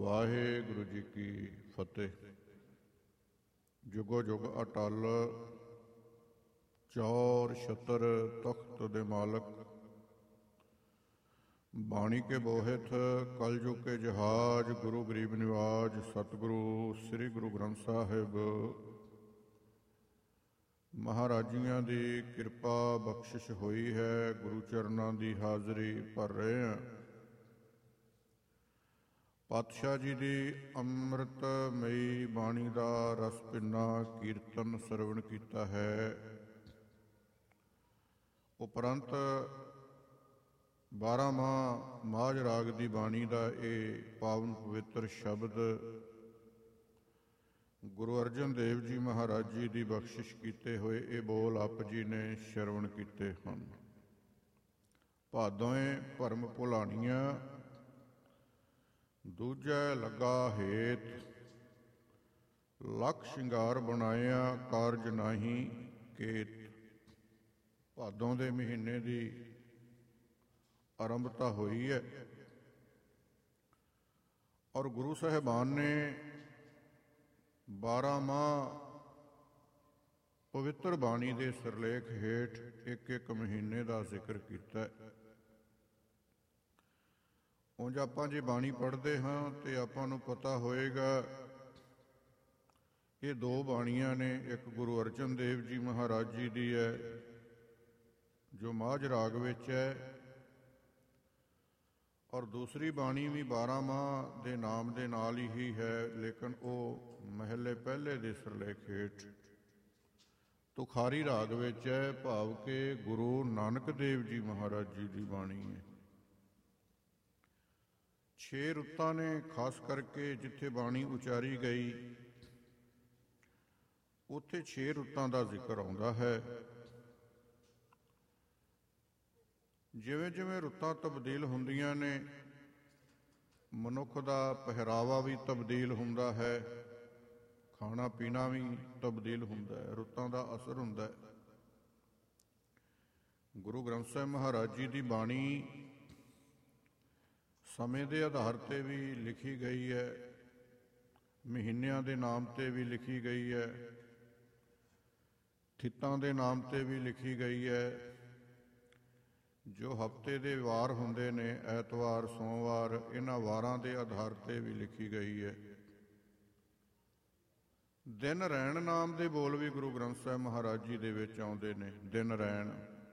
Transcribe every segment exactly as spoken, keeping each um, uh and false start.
ਵਾਹਿਗੁਰੂ ਜੀ ਕੀ ਫਤਿਹ। ਜੁਗੋ ਜੁਗ ਅਟਲ ਚੌਰ ਛਤਰ ਤਖਤ ਦੇ ਮਾਲਕ, ਬਾਣੀ ਕੇ ਬੋਹਿਥ ਕਲਯੁਗ ਕੇ ਜਹਾਜ, ਗੁਰੂ ਗਰੀਬ ਨਿਵਾਜ ਸਤਿਗੁਰੂ ਸ੍ਰੀ ਗੁਰੂ ਗ੍ਰੰਥ ਸਾਹਿਬ ਮਹਾਰਾਜੀਆਂ ਦੀ ਕਿਰਪਾ ਬਖਸ਼ਿਸ਼ ਹੋਈ ਹੈ। ਗੁਰੂ ਚਰਨਾਂ ਦੀ ਹਾਜ਼ਰੀ ਭਰ ਰਹੇ ਹਾਂ। ਪਾਤਸ਼ਾਹ ਜੀ ਦੀ ਅੰਮ੍ਰਿਤਮਈ ਬਾਣੀ ਦਾ ਰਸ ਭਿੰਨਾ ਕੀਰਤਨ ਸਰਵਣ ਕੀਤਾ ਹੈ। ਉਪਰੰਤ ਬਾਰਾਂਮਾਹ ਮਾਝ ਰਾਗ ਦੀ ਬਾਣੀ ਦਾ ਇਹ ਪਾਵਨ ਪਵਿੱਤਰ ਸ਼ਬਦ ਗੁਰੂ ਅਰਜਨ ਦੇਵ ਜੀ ਮਹਾਰਾਜ ਜੀ ਦੀ ਬਖਸ਼ਿਸ਼ ਕੀਤੇ ਹੋਏ ਇਹ ਬੋਲ ਆਪ ਜੀ ਨੇ ਸ਼ਰਵਣ ਕੀਤੇ ਹਨ। ਭਾਦੋਏ ਭਰਮ ਭੁਲਾਣੀਆਂ, ਦੂਜੈ ਲੱਗਾ ਹੇਤ, ਲੱਖ ਸ਼ਿੰਗਾਰ ਬਣਾਇਆ ਕਾਰਜ ਨਾਹੀ ਕੇਤ। ਭਾਦੋਂ ਦੇ ਮਹੀਨੇ ਦੀ ਆਰੰਭਤਾ ਹੋਈ ਹੈ ਔਰ ਗੁਰੂ ਸਾਹਿਬਾਨ ਨੇ ਬਾਰਾਂਮਾਹ ਪਵਿੱਤਰ ਬਾਣੀ ਦੇ ਸਿਰਲੇਖ ਹੇਠ ਇੱਕ ਇੱਕ ਮਹੀਨੇ ਦਾ ਜ਼ਿਕਰ ਕੀਤਾ। ਉਂਝ ਆਪਾਂ ਜੇ ਬਾਣੀ ਪੜ੍ਹਦੇ ਹਾਂ ਤੇ ਆਪਾਂ ਨੂੰ ਪਤਾ ਹੋਏਗਾ ਇਹ ਦੋ ਬਾਣੀਆਂ ਨੇ। ਇੱਕ ਗੁਰੂ ਅਰਜਨ ਦੇਵ ਜੀ ਮਹਾਰਾਜ ਜੀ ਦੀ ਹੈ ਜੋ ਮਾਝ ਰਾਗ ਵਿੱਚ ਹੈ, ਔਰ ਦੂਸਰੀ ਬਾਣੀ ਵੀ ਬਾਰਾਂਮਾਹ ਦੇ ਨਾਮ ਦੇ ਨਾਲ ਹੀ ਹੈ, ਲੇਕਿਨ ਉਹ ਮਹਿਲੇ ਪਹਿਲੇ ਦੇ ਸਿਰਲੇਖ ਹੇਠ ਤੁਖਾਰੀ ਰਾਗ ਵਿੱਚ ਹੈ, ਭਾਵ ਕਿ ਗੁਰੂ ਨਾਨਕ ਦੇਵ ਜੀ ਮਹਾਰਾਜ ਜੀ ਦੀ ਬਾਣੀ ਹੈ। ਛੇ ਰੁੱਤਾਂ ਨੇ ਖਾਸ ਕਰਕੇ ਜਿੱਥੇ ਬਾਣੀ ਉਚਾਰੀ ਗਈ ਉੱਥੇ ਛੇ ਰੁੱਤਾਂ ਦਾ ਜ਼ਿਕਰ ਆਉਂਦਾ ਹੈ। ਜਿਵੇਂ ਜਿਵੇਂ ਰੁੱਤਾਂ ਤਬਦੀਲ ਹੁੰਦੀਆਂ ਨੇ, ਮਨੁੱਖ ਦਾ ਪਹਿਰਾਵਾ ਵੀ ਤਬਦੀਲ ਹੁੰਦਾ ਹੈ, ਖਾਣਾ ਪੀਣਾ ਵੀ ਤਬਦੀਲ ਹੁੰਦਾ ਹੈ, ਰੁੱਤਾਂ ਦਾ ਅਸਰ ਹੁੰਦਾ ਹੈ। ਗੁਰੂ ਗ੍ਰੰਥ ਸਾਹਿਬ ਮਹਾਰਾਜ ਜੀ ਦੀ ਬਾਣੀ ਸਮੇਂ ਦੇ ਆਧਾਰ 'ਤੇ ਵੀ ਲਿਖੀ ਗਈ ਹੈ, ਮਹੀਨਿਆਂ ਦੇ ਨਾਮ 'ਤੇ ਵੀ ਲਿਖੀ ਗਈ ਹੈ, ਥਿੱਤਾਂ ਦੇ ਨਾਮ 'ਤੇ ਵੀ ਲਿਖੀ ਗਈ ਹੈ। ਜੋ ਹਫ਼ਤੇ ਦੇ ਵਾਰ ਹੁੰਦੇ ਨੇ, ਐਤਵਾਰ, ਸੋਮਵਾਰ, ਇਹਨਾਂ ਵਾਰਾਂ ਦੇ ਆਧਾਰ 'ਤੇ ਵੀ ਲਿਖੀ ਗਈ ਹੈ। ਦਿਨ ਰੈਣ ਨਾਮ ਦੇ ਬੋਲ ਵੀ ਗੁਰੂ ਗ੍ਰੰਥ ਸਾਹਿਬ ਮਹਾਰਾਜ ਜੀ ਦੇ ਵਿੱਚ ਆਉਂਦੇ ਨੇ। ਦਿਨ ਰੈਣ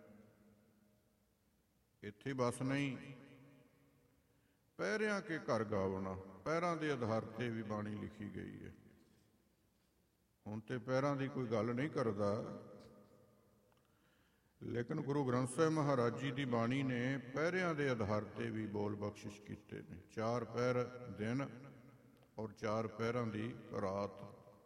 ਇੱਥੇ ਬਸ ਨਹੀਂ, ਪਹਿਰਿਆਂ ਕੇ ਘਰ ਗਾਵਣਾ, ਪਹਿਰਾਂ ਦੇ ਆਧਾਰ 'ਤੇ ਵੀ ਬਾਣੀ ਲਿਖੀ ਗਈ ਹੈ। ਹੁਣ ਤੇ ਪਹਿਰਾਂ ਦੀ ਕੋਈ ਗੱਲ ਨਹੀਂ ਕਰਦਾ, ਲੇਕਿਨ ਗੁਰੂ ਗ੍ਰੰਥ ਸਾਹਿਬ ਮਹਾਰਾਜ ਜੀ ਦੀ ਬਾਣੀ ਨੇ ਪਹਿਰਿਆਂ ਦੇ ਆਧਾਰ 'ਤੇ ਵੀ ਬੋਲ ਬਖਸ਼ਿਸ਼ ਕੀਤੇ ਨੇ। ਚਾਰ ਪਹਿਰ ਦਿਨ ਔਰ ਚਾਰ ਪਹਿਰਾਂ ਦੀ ਰਾਤ।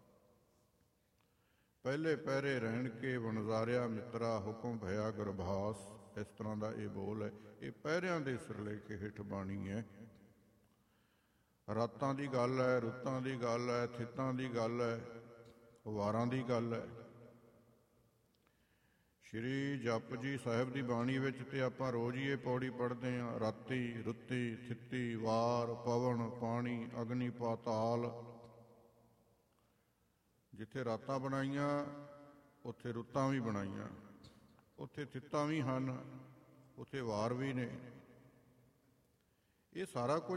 ਪਹਿਲੇ ਪਹਿਰੇ ਰਹਿਣ ਕੇ ਵਣਜ਼ਾਰਿਆ ਮਿੱਤਰਾ, ਹੁਕਮ ਭਇਆ ਗਰਭਾਸ। ਇਸ ਤਰ੍ਹਾਂ ਦਾ ਇਹ ਬੋਲ ਹੈ। ਇਹ ਪਹਿਰਿਆਂ ਦੇ ਸਿਰਲੇਖ ਹੇਠ ਬਾਣੀ ਹੈ। ਰਾਤਾਂ ਦੀ ਗੱਲ ਹੈ, ਰੁੱਤਾਂ ਦੀ ਗੱਲ ਹੈ, ਥਿੱਤਾਂ ਦੀ ਗੱਲ ਹੈ, ਵਾਰਾਂ ਦੀ ਗੱਲ ਹੈ। ਸ਼੍ਰੀ ਜਪ ਜੀ ਸਾਹਿਬ ਦੀ ਬਾਣੀ ਵਿੱਚ ਤੇ ਆਪਾਂ ਰੋਜ਼ ਹੀ ਇਹ ਪੌੜੀ ਪੜ੍ਹਦੇ ਹਾਂ। ਰਾਤੀ, ਰੁੱਤੀ, ਥਿੱਤੀ, ਵਾਰ, ਪਵਨ, ਪਾਣੀ, ਅਗਨੀ, ਪਾਤਾਲ। ਜਿੱਥੇ ਰਾਤਾਂ ਬਣਾਈਆਂ ਉੱਥੇ ਰੁੱਤਾਂ ਵੀ ਬਣਾਈਆਂ, ਉੱਥੇ ਥਿੱਤਾਂ ਵੀ ਹਨ, ਉੱਥੇ ਵਾਰ ਵੀ ਨੇ। ਇਹ ਸਾਰਾ ਕੁਝ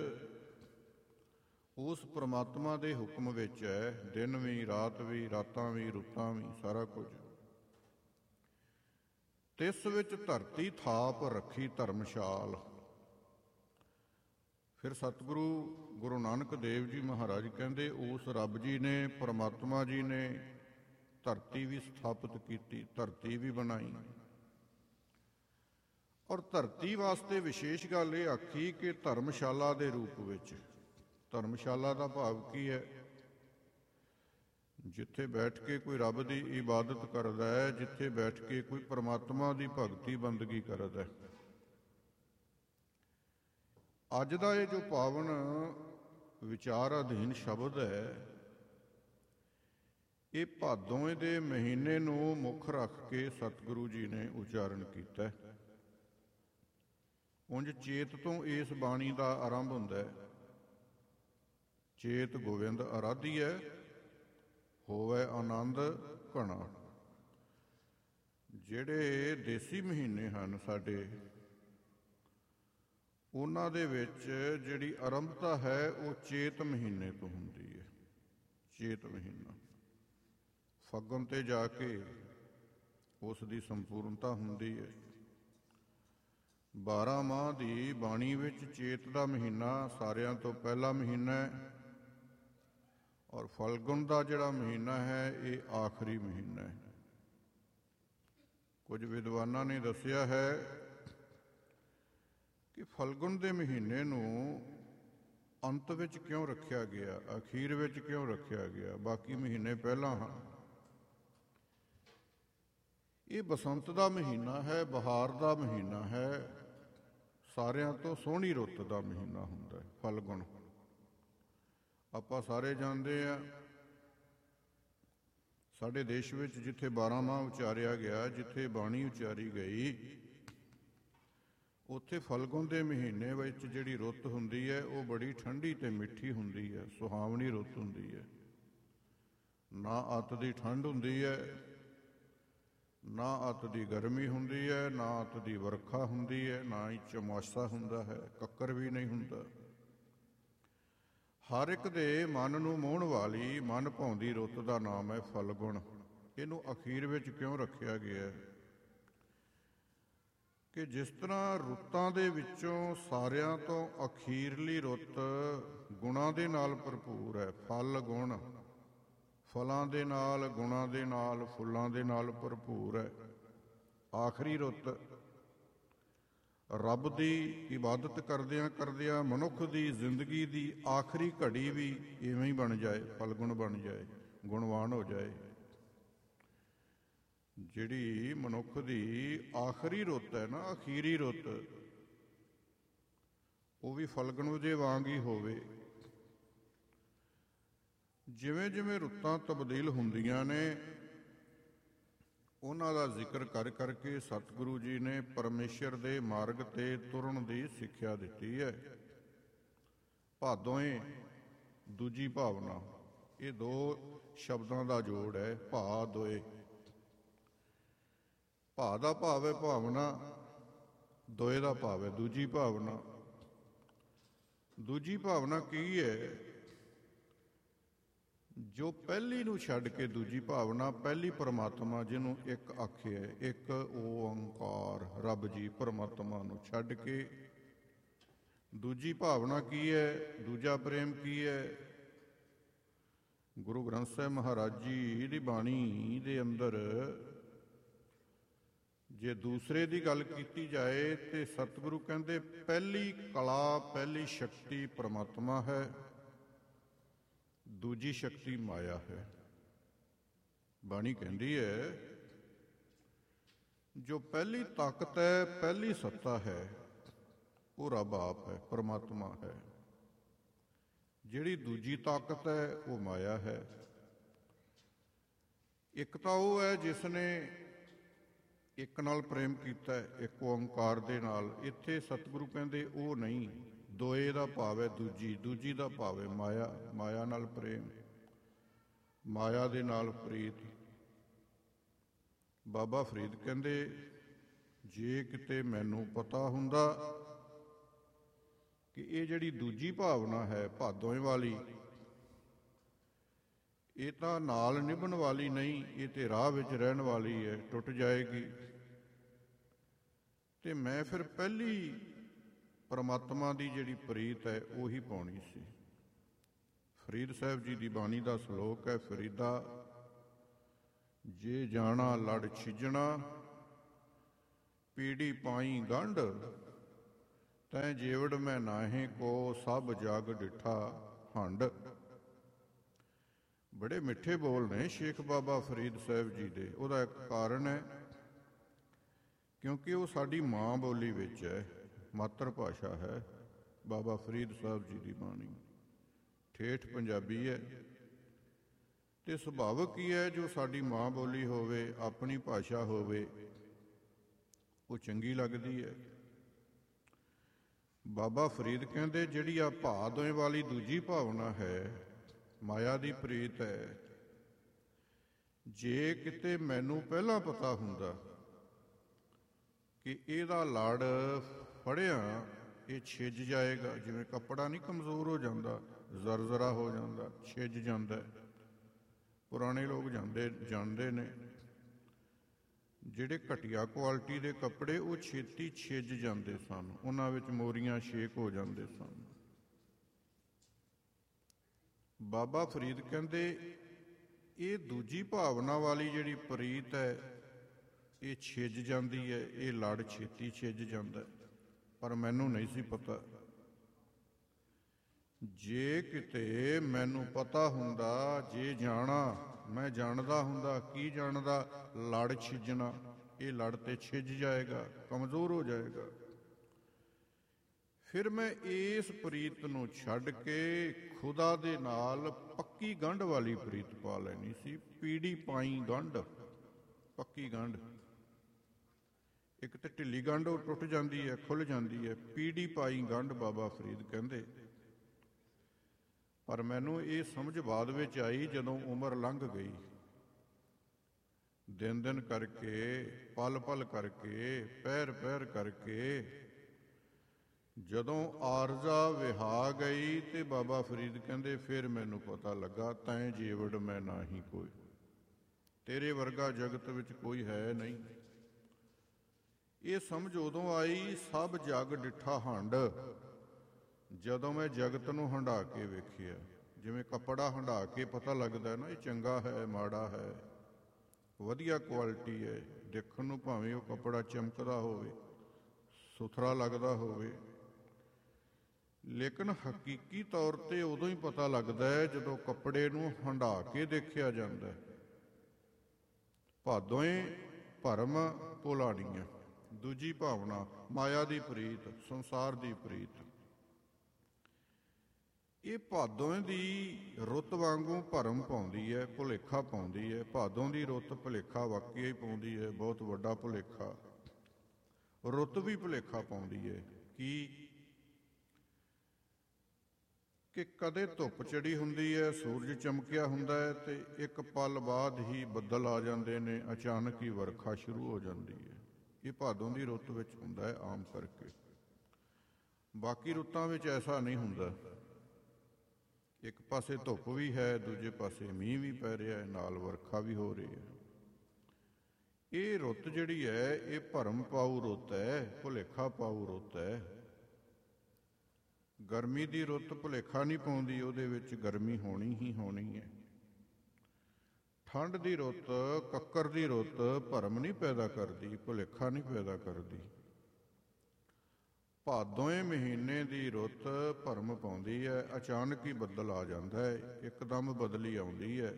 ਉਸ ਪ੍ਰਮਾਤਮਾ ਦੇ ਹੁਕਮ ਵਿੱਚ ਹੈ। ਦਿਨ ਵੀ, ਰਾਤ ਵੀ, ਰਾਤਾਂ ਵੀ, ਰੁੱਤਾਂ ਵੀ, ਸਾਰਾ ਕੁਝ। ਤਿਸ ਵਿੱਚ ਧਰਤੀ ਥਾਪ ਰੱਖੀ ਧਰਮਸ਼ਾਲ। ਫਿਰ ਸਤਿਗੁਰੂ ਗੁਰੂ ਨਾਨਕ ਦੇਵ ਜੀ ਮਹਾਰਾਜ ਕਹਿੰਦੇ ਉਸ ਰੱਬ ਜੀ ਨੇ, ਪਰਮਾਤਮਾ ਜੀ ਨੇ ਧਰਤੀ ਵੀ ਸਥਾਪਿਤ ਕੀਤੀ, ਧਰਤੀ ਵੀ ਬਣਾਈ। ਔਰ ਧਰਤੀ ਵਾਸਤੇ ਵਿਸ਼ੇਸ਼ ਗੱਲ ਇਹ ਆਖੀ ਕਿ ਧਰਮਸ਼ਾਲਾ ਦੇ ਰੂਪ ਵਿੱਚ। ਧਰਮਸ਼ਾਲਾ ਦਾ ਭਾਵ ਕੀ ਹੈ? ਜਿੱਥੇ ਬੈਠ ਕੇ ਕੋਈ ਰੱਬ ਦੀ ਇਬਾਦਤ ਕਰਦਾ ਹੈ, ਜਿੱਥੇ ਬੈਠ ਕੇ ਕੋਈ ਪਰਮਾਤਮਾ ਦੀ ਭਗਤੀ ਬੰਦਗੀ ਕਰਦਾ ਹੈ। ਅੱਜ ਦਾ ਇਹ ਜੋ ਪਾਵਨ ਵਿਚਾਰ ਅਧੀਨ ਸ਼ਬਦ ਹੈ, ਇਹ ਭਾਦੋਂ ਦੇ ਮਹੀਨੇ ਨੂੰ ਮੁੱਖ ਰੱਖ ਕੇ ਸਤਿਗੁਰੂ ਜੀ ਨੇ ਉਚਾਰਨ ਕੀਤਾ। ਉਂਝ ਚੇਤ ਤੋਂ ਇਸ ਬਾਣੀ ਦਾ ਆਰੰਭ ਹੁੰਦਾ ਹੈ। ਚੇਤ ਗੋਬਿੰਦ ਅਰਾਧੀਐ, ਹੋਵੇ ਆਨੰਦ ਘਣਾ। ਜਿਹੜੇ ਦੇਸੀ ਮਹੀਨੇ ਹਨ ਸਾਡੇ, ਉਹਨਾਂ ਦੇ ਵਿੱਚ ਜਿਹੜੀ ਆਰੰਭਤਾ ਹੈ ਉਹ ਚੇਤ ਮਹੀਨੇ ਤੋਂ ਹੁੰਦੀ ਹੈ। ਚੇਤ ਮਹੀਨਾ ਫੱਗਣ ਤੇ ਜਾ ਕੇ ਉਸ ਦੀ ਸੰਪੂਰਨਤਾ ਹੁੰਦੀ ਹੈ। ਬਾਰਾਂ ਮਾਹ ਦੀ ਬਾਣੀ ਵਿੱਚ ਚੇਤ ਦਾ ਮਹੀਨਾ ਸਾਰਿਆਂ ਤੋਂ ਪਹਿਲਾ ਮਹੀਨਾ ਹੈ, ਔਰ ਫਲਗੁਣ ਦਾ ਜਿਹੜਾ ਮਹੀਨਾ ਹੈ ਇਹ ਆਖਰੀ ਮਹੀਨਾ ਹੈ। ਕੁਝ ਵਿਦਵਾਨਾਂ ਨੇ ਦੱਸਿਆ ਹੈ ਕਿ ਫਲਗੁਣ ਦੇ ਮਹੀਨੇ ਨੂੰ ਅੰਤ ਵਿੱਚ ਕਿਉਂ ਰੱਖਿਆ ਗਿਆ, ਅਖੀਰ ਵਿੱਚ ਕਿਉਂ ਰੱਖਿਆ ਗਿਆ, ਬਾਕੀ ਮਹੀਨੇ ਪਹਿਲਾਂ ਹਨ। ਇਹ ਬਸੰਤ ਦਾ ਮਹੀਨਾ ਹੈ, ਬਹਾਰ ਦਾ ਮਹੀਨਾ ਹੈ, ਸਾਰਿਆਂ ਤੋਂ ਸੋਹਣੀ ਰੁੱਤ ਦਾ ਮਹੀਨਾ ਹੁੰਦਾ ਹੈ ਫਲਗੁਣ। ਆਪਾਂ ਸਾਰੇ ਜਾਣਦੇ ਆ, ਸਾਡੇ ਦੇਸ਼ ਵਿੱਚ ਜਿੱਥੇ ਬਾਰਾਂ ਮਾਹ ਉਚਾਰਿਆ ਗਿਆ, ਜਿੱਥੇ ਬਾਣੀ ਉਚਾਰੀ ਗਈ, ਉੱਥੇ ਫਲਗੁਣ ਦੇ ਮਹੀਨੇ ਵਿੱਚ ਜਿਹੜੀ ਰੁੱਤ ਹੁੰਦੀ ਹੈ ਉਹ ਬੜੀ ਠੰਡੀ ਤੇ ਮਿੱਠੀ ਹੁੰਦੀ ਹੈ, ਸੁਹਾਵਣੀ ਰੁੱਤ ਹੁੰਦੀ ਹੈ। ਨਾ ਅੱਤ ਦੀ ਠੰਡ ਹੁੰਦੀ ਹੈ, ਨਾ ਅੱਤ ਦੀ ਗਰਮੀ ਹੁੰਦੀ ਹੈ, ਨਾ ਅੱਤ ਦੀ ਵਰਖਾ ਹੁੰਦੀ ਹੈ, ਨਾ ਹੀ ਚਮਾਸਾ ਹੁੰਦਾ ਹੈ, ਕੱਕਰ ਵੀ ਨਹੀਂ ਹੁੰਦਾ। ਹਰ ਇੱਕ ਦੇ ਮਨ ਨੂੰ ਮੋਹਣ ਵਾਲੀ, ਮਨ ਭਾਉਂਦੀ ਰੁੱਤ ਦਾ ਨਾਮ ਹੈ ਫਲਗੁਣ। ਇਹਨੂੰ ਅਖੀਰ ਵਿੱਚ ਕਿਉਂ ਰੱਖਿਆ ਗਿਆ ਕਿ ਜਿਸ ਤਰ੍ਹਾਂ ਰੁੱਤਾਂ ਦੇ ਵਿੱਚੋਂ ਸਾਰਿਆਂ ਤੋਂ ਅਖੀਰਲੀ ਰੁੱਤ ਗੁਣਾਂ ਦੇ ਨਾਲ ਭਰਪੂਰ ਹੈ, ਫਲ ਗੁਣ, ਫਲਾਂ ਦੇ ਨਾਲ, ਗੁਣਾਂ ਦੇ ਨਾਲ, ਫੁੱਲਾਂ ਦੇ ਨਾਲ ਭਰਪੂਰ ਹੈ। ਆਖਰੀ ਰੁੱਤ ਰੱਬ ਦੀ ਇਬਾਦਤ ਕਰਦਿਆਂ ਕਰਦਿਆਂ ਮਨੁੱਖ ਦੀ ਜ਼ਿੰਦਗੀ ਦੀ ਆਖਰੀ ਘੜੀ ਵੀ ਇਵੇਂ ਹੀ ਬਣ ਜਾਏ, ਫਲਗੁਣ ਬਣ ਜਾਏ, ਗੁਣਵਾਨ ਹੋ ਜਾਏ। ਜਿਹੜੀ ਮਨੁੱਖ ਦੀ ਆਖਰੀ ਰੁੱਤ ਹੈ ਨਾ, ਅਖੀਰੀ ਰੁੱਤ, ਉਹ ਵੀ ਫਲਗੁਣ ਦੇ ਵਾਂਗ ਹੀ ਹੋਵੇ। ਜਿਵੇਂ ਜਿਵੇਂ ਰੁੱਤਾਂ ਤਬਦੀਲ ਹੁੰਦੀਆਂ ਨੇ, ਉਹਨਾਂ ਦਾ ਜ਼ਿਕਰ ਕਰ ਕਰਕੇ ਸਤਿਗੁਰੂ ਜੀ ਨੇ ਪਰਮੇਸ਼ਰ ਦੇ ਮਾਰਗ ਤੇ ਤੁਰਨ ਦੀ ਸਿੱਖਿਆ ਦਿੱਤੀ ਹੈ। ਭਾਦੋਏ ਦੂਜੀ ਭਾਵਨਾ, ਇਹ ਦੋ ਸ਼ਬਦਾਂ ਦਾ ਜੋੜ ਹੈ, ਭਾ ਦੋਏ। ਭਾ ਦਾ ਭਾਵ ਹੈ ਭਾਵਨਾ, ਦੋਏ ਦਾ ਭਾਵ ਹੈ ਦੂਜੀ ਭਾਵਨਾ। ਦੂਜੀ ਭਾਵਨਾ ਕੀ ਹੈ? ਜੋ ਪਹਿਲੀ ਨੂੰ ਛੱਡ ਕੇ ਦੂਜੀ ਭਾਵਨਾ, ਪਹਿਲੀ ਪਰਮਾਤਮਾ ਜਿਹਨੂੰ ਇੱਕ ਆਖਿਆ, ਇੱਕ ਓੰਕਾਰ ਰੱਬ ਜੀ ਪਰਮਾਤਮਾ ਨੂੰ ਛੱਡ ਕੇ ਦੂਜੀ ਭਾਵਨਾ ਕੀ ਹੈ, ਦੂਜਾ ਪ੍ਰੇਮ ਕੀ ਹੈ? ਗੁਰੂ ਗ੍ਰੰਥ ਸਾਹਿਬ ਮਹਾਰਾਜ ਜੀ ਦੀ ਬਾਣੀ ਦੇ ਅੰਦਰ ਜੇ ਦੂਸਰੇ ਦੀ ਗੱਲ ਕੀਤੀ ਜਾਏ ਤੇ ਸਤਿਗੁਰੂ ਕਹਿੰਦੇ ਪਹਿਲੀ ਕਲਾ, ਪਹਿਲੀ ਸ਼ਕਤੀ ਪਰਮਾਤਮਾ ਹੈ, ਦੂਜੀ ਸ਼ਕਤੀ ਮਾਇਆ ਹੈ। ਬਾਣੀ ਕਹਿੰਦੀ ਹੈ ਜੋ ਪਹਿਲੀ ਤਾਕਤ ਹੈ, ਪਹਿਲੀ ਸੱਤਾ ਹੈ, ਉਹ ਰੱਬ ਆਪ ਹੈ, ਪਰਮਾਤਮਾ ਹੈ। ਜਿਹੜੀ ਦੂਜੀ ਤਾਕਤ ਹੈ ਉਹ ਮਾਇਆ ਹੈ। ਇੱਕ ਤਾਂ ਉਹ ਹੈ ਜਿਸ ਨੇ ਇੱਕ ਨਾਲ ਪ੍ਰੇਮ ਕੀਤਾ, ਇੱਕ ਓੰਕਾਰ ਦੇ ਨਾਲ। ਇੱਥੇ ਸਤਿਗੁਰੂ ਕਹਿੰਦੇ ਉਹ ਨਹੀਂ, ਦੋਏ ਦਾ ਭਾਵ ਹੈ ਦੂਜੀ, ਦੂਜੀ ਦਾ ਭਾਵ ਹੈ ਮਾਇਆ, ਮਾਇਆ ਨਾਲ ਪ੍ਰੇਮ, ਮਾਇਆ ਦੇ ਨਾਲ ਪ੍ਰੀਤ। ਬਾਬਾ ਫਰੀਦ ਕਹਿੰਦੇ ਜੇ ਕਿਤੇ ਮੈਨੂੰ ਪਤਾ ਹੁੰਦਾ ਕਿ ਇਹ ਜਿਹੜੀ ਦੂਜੀ ਭਾਵਨਾ ਹੈ ਭਾਦੋਏ ਵਾਲੀ, ਇਹ ਤਾਂ ਨਾਲ ਨਿਭਣ ਵਾਲੀ ਨਹੀਂ, ਇਹ ਤੇ ਰਾਹ ਵਿੱਚ ਰਹਿਣ ਵਾਲੀ ਹੈ, ਟੁੱਟ ਜਾਏਗੀ, ਤੇ ਮੈਂ ਫਿਰ ਪਹਿਲੀ ਪਰਮਾਤਮਾ ਦੀ ਜਿਹੜੀ ਪ੍ਰੀਤ ਹੈ ਉਹੀ ਪਾਉਣੀ ਸੀ। ਫਰੀਦ ਸਾਹਿਬ ਜੀ ਦੀ ਬਾਣੀ ਦਾ ਸ਼ਲੋਕ ਹੈ, ਫਰੀਦਾ ਜੇ ਜਾਣਾ ਲੜ ਛਿਜਣਾ, ਪੀੜੀ ਪਾਈ ਗੰਢ, ਤੈਂ ਜੇਵੜ ਮੈਂ ਨਾਹੇ ਕੋ, ਸਭ ਜਗ ਡਿਠਾ ਹੰਡ। ਬੜੇ ਮਿੱਠੇ ਬੋਲ ਨੇ ਸ਼ੇਖ ਬਾਬਾ ਫਰੀਦ ਸਾਹਿਬ ਜੀ ਦੇ। ਉਹਦਾ ਇੱਕ ਕਾਰਨ ਹੈ ਕਿਉਂਕਿ ਉਹ ਸਾਡੀ ਮਾਂ ਬੋਲੀ ਵਿੱਚ ਹੈ, ਮਾਤਰ ਭਾਸ਼ਾ ਹੈ। ਬਾਬਾ ਫਰੀਦ ਸਾਹਿਬ ਜੀ ਦੀ ਬਾਣੀ ਠੇਠ ਪੰਜਾਬੀ ਹੈ, ਤੇ ਸੁਭਾਵਿਕ ਹੀ ਹੈ ਜੋ ਸਾਡੀ ਮਾਂ ਬੋਲੀ ਹੋਵੇ, ਆਪਣੀ ਭਾਸ਼ਾ ਹੋਵੇ, ਉਹ ਚੰਗੀ ਲੱਗਦੀ ਹੈ। ਬਾਬਾ ਫਰੀਦ ਕਹਿੰਦੇ ਜਿਹੜੀ ਆ ਭਾ ਦੋਏ ਵਾਲੀ ਦੂਜੀ ਭਾਵਨਾ ਹੈ, ਮਾਇਆ ਦੀ ਪ੍ਰੀਤ ਹੈ, ਜੇ ਕਿਤੇ ਮੈਨੂੰ ਪਹਿਲਾਂ ਪਤਾ ਹੁੰਦਾ ਕਿ ਇਹਦਾ ਲੜ ਫੜਿਆ ਇਹ ਛਿੱਜ ਜਾਏਗਾ, ਜਿਵੇਂ ਕੱਪੜਾ ਨਹੀਂ ਕਮਜ਼ੋਰ ਹੋ ਜਾਂਦਾ, ਜ਼ਰਜ਼ਰਾ ਹੋ ਜਾਂਦਾ, ਛਿੱਜ ਜਾਂਦਾ। ਪੁਰਾਣੇ ਲੋਕ ਜਾਂਦੇ ਜਾਣਦੇ ਨੇ ਜਿਹੜੇ ਘਟੀਆ ਕੁਆਲਿਟੀ ਦੇ ਕੱਪੜੇ ਉਹ ਛੇਤੀ ਛਿੱਜ ਜਾਂਦੇ ਸਨ, ਉਹਨਾਂ ਵਿੱਚ ਮੋਰੀਆਂ ਛੇਕ ਹੋ ਜਾਂਦੇ ਸਨ। ਬਾਬਾ ਫਰੀਦ ਕਹਿੰਦੇ ਇਹ ਦੂਜੀ ਭਾਵਨਾ ਵਾਲੀ ਜਿਹੜੀ ਪ੍ਰੀਤ ਹੈ ਇਹ ਛਿੱਜ ਜਾਂਦੀ ਹੈ, ਇਹ ਲੜ ਛੇਤੀ ਛਿੱਜ ਜਾਂਦਾ, ਪਰ ਮੈਨੂੰ ਨਹੀਂ ਸੀ ਪਤਾ। ਜੇ ਕਿਤੇ ਮੈਨੂੰ ਪਤਾ ਹੁੰਦਾ, ਜੇ ਜਾਣਾ ਮੈਂ ਜਾਣਦਾ ਹੁੰਦਾ, ਕੀ ਜਾਣਦਾ, ਲੜ ਛਿੱਜਣਾ, ਇਹ ਲੜ ਤੇ ਛਿੱਜ ਜਾਏਗਾ, ਕਮਜ਼ੋਰ ਹੋ ਜਾਏਗਾ। ਫਿਰ ਮੈਂ ਇਸ ਪ੍ਰੀਤ ਨੂੰ ਛੱਡ ਕੇ ਖੁਦਾ ਦੇ ਨਾਲ ਪੱਕੀ ਗੰਢ ਵਾਲੀ ਪ੍ਰੀਤ ਪਾ ਲੈਣੀ ਸੀ। ਪੀੜੀ ਪਾਈ ਗੰਢ, ਪੱਕੀ ਗੰਢ। ਇੱਕ ਤੇ ਢਿੱਲੀ ਗੰਢ ਉਹ ਟੁੱਟ ਜਾਂਦੀ ਹੈ, ਖੁੱਲ ਜਾਂਦੀ ਹੈ, ਪੀੜੀ ਪਾਈ ਗੰਢ ਬਾਬਾ ਫਰੀਦ ਕਹਿੰਦੇ। ਪਰ ਮੈਨੂੰ ਇਹ ਸਮਝ ਬਾਅਦ ਵਿੱਚ ਆਈ ਜਦੋਂ ਉਮਰ ਲੰਘ ਗਈ, ਦਿਨ ਦਿਨ ਕਰਕੇ, ਪਲ ਪਲ ਕਰਕੇ, ਪਹਿਰ ਪਹਿਰ ਕਰਕੇ, ਜਦੋਂ ਆਰਜ਼ਾ ਵਿਹਾ ਗਈ ਤੇ ਬਾਬਾ ਫਰੀਦ ਕਹਿੰਦੇ ਫਿਰ ਮੈਨੂੰ ਪਤਾ ਲੱਗਾ, ਤੈਂ ਜੀਵੜ ਮੈਂ ਨਾਹੀ ਕੋਈ, ਤੇਰੇ ਵਰਗਾ ਜਗਤ ਵਿੱਚ ਕੋਈ ਹੈ ਨਹੀਂ। ਇਹ ਸਮਝ ਉਦੋਂ ਆਈ ਸਭ ਜਗ ਡਿੱਠਾ ਹੰਡ, ਜਦੋਂ ਮੈਂ ਜਗਤ ਨੂੰ ਹੰਢਾ ਕੇ ਵੇਖਿਆ। ਜਿਵੇਂ ਕੱਪੜਾ ਹੰਢਾ ਕੇ ਪਤਾ ਲੱਗਦਾ ਨਾ, ਇਹ ਚੰਗਾ ਹੈ ਮਾੜਾ ਹੈ, ਵਧੀਆ ਕੁਆਲਿਟੀ ਹੈ, ਦੇਖਣ ਨੂੰ ਭਾਵੇਂ ਉਹ ਕੱਪੜਾ ਚਮਕਦਾ ਹੋਵੇ, ਸੁਥਰਾ ਲੱਗਦਾ ਹੋਵੇ, ਲੇਕਿਨ ਹਕੀਕੀ ਤੌਰ 'ਤੇ ਉਦੋਂ ਹੀ ਪਤਾ ਲੱਗਦਾ ਹੈ ਜਦੋਂ ਕੱਪੜੇ ਨੂੰ ਹੰਢਾ ਕੇ ਦੇਖਿਆ ਜਾਂਦਾ। ਭਾਦੋਏ ਭਰਮ ਭੁਲਾਣੀਆਂ, ਦੂਜੀ ਭਾਵਨਾ ਮਾਇਆ ਦੀ ਪ੍ਰੀਤ, ਸੰਸਾਰ ਦੀ ਪ੍ਰੀਤ। ਇਹ ਭਾਦੋਂ ਦੀ ਰੁੱਤ ਵਾਂਗੂ ਭਰਮ ਪਾਉਂਦੀ ਹੈ, ਭੁਲੇਖਾ ਪਾਉਂਦੀ ਹੈ। ਭਾਦੋਂ ਦੀ ਰੁੱਤ ਭੁਲੇਖਾ ਵਾਕਿਆ ਹੀ ਪਾਉਂਦੀ ਹੈ, ਬਹੁਤ ਵੱਡਾ ਭੁਲੇਖਾ। ਰੁੱਤ ਵੀ ਭੁਲੇਖਾ ਪਾਉਂਦੀ ਹੈ ਕਿ ਕਿ ਕਦੇ ਧੁੱਪ ਚੜੀ ਹੁੰਦੀ ਹੈ, ਸੂਰਜ ਚਮਕਿਆ ਹੁੰਦਾ ਹੈ ਤੇ ਇੱਕ ਪਲ ਬਾਅਦ ਹੀ ਬੱਦਲ ਆ ਜਾਂਦੇ ਨੇ, ਅਚਾਨਕ ਹੀ ਵਰਖਾ ਸ਼ੁਰੂ ਹੋ ਜਾਂਦੀ ਹੈ। ਇਹ ਭਾਦੋਂ ਦੀ ਰੁੱਤ ਵਿੱਚ ਹੁੰਦਾ ਹੈ ਆਮ ਕਰਕੇ। ਬਾਕੀ ਰੁੱਤਾਂ ਵਿੱਚ ਐਸਾ ਨਹੀਂ ਹੁੰਦਾ। ਇੱਕ ਪਾਸੇ ਧੁੱਪ ਵੀ ਹੈ, ਦੂਜੇ ਪਾਸੇ ਮੀਂਹ ਵੀ ਪੈ ਰਿਹਾ ਹੈ, ਨਾਲ ਵਰਖਾ ਵੀ ਹੋ ਰਹੀ ਹੈ। ਇਹ ਰੁੱਤ ਜਿਹੜੀ ਹੈ ਇਹ ਭਰਮ ਪਾਊ ਰੁੱਤ ਹੈ, ਭੁਲੇਖਾ ਪਾਊ ਰੁੱਤ ਹੈ। ਗਰਮੀ ਦੀ ਰੁੱਤ ਭੁਲੇਖਾ ਨਹੀਂ ਪਾਉਂਦੀ, ਉਹਦੇ ਵਿੱਚ ਗਰਮੀ ਹੋਣੀ ਹੀ ਹੋਣੀ ਹੈ। ਠੰਡ ਦੀ ਰੁੱਤ, ਕੱਕਰ ਦੀ ਰੁੱਤ ਭਰਮ ਨਹੀਂ ਪੈਦਾ ਕਰਦੀ, ਭੁਲੇਖਾ ਨਹੀਂ ਪੈਦਾ ਕਰਦੀ। ਭਾਦੋਏ ਮਹੀਨੇ ਦੀ ਰੁੱਤ ਭਰਮ ਪਾਉਂਦੀ ਹੈ, ਅਚਾਨਕ ਹੀ ਬੱਦਲ ਆ ਜਾਂਦਾ ਹੈ, ਇੱਕਦਮ ਬਦਲੀ ਆਉਂਦੀ ਹੈ।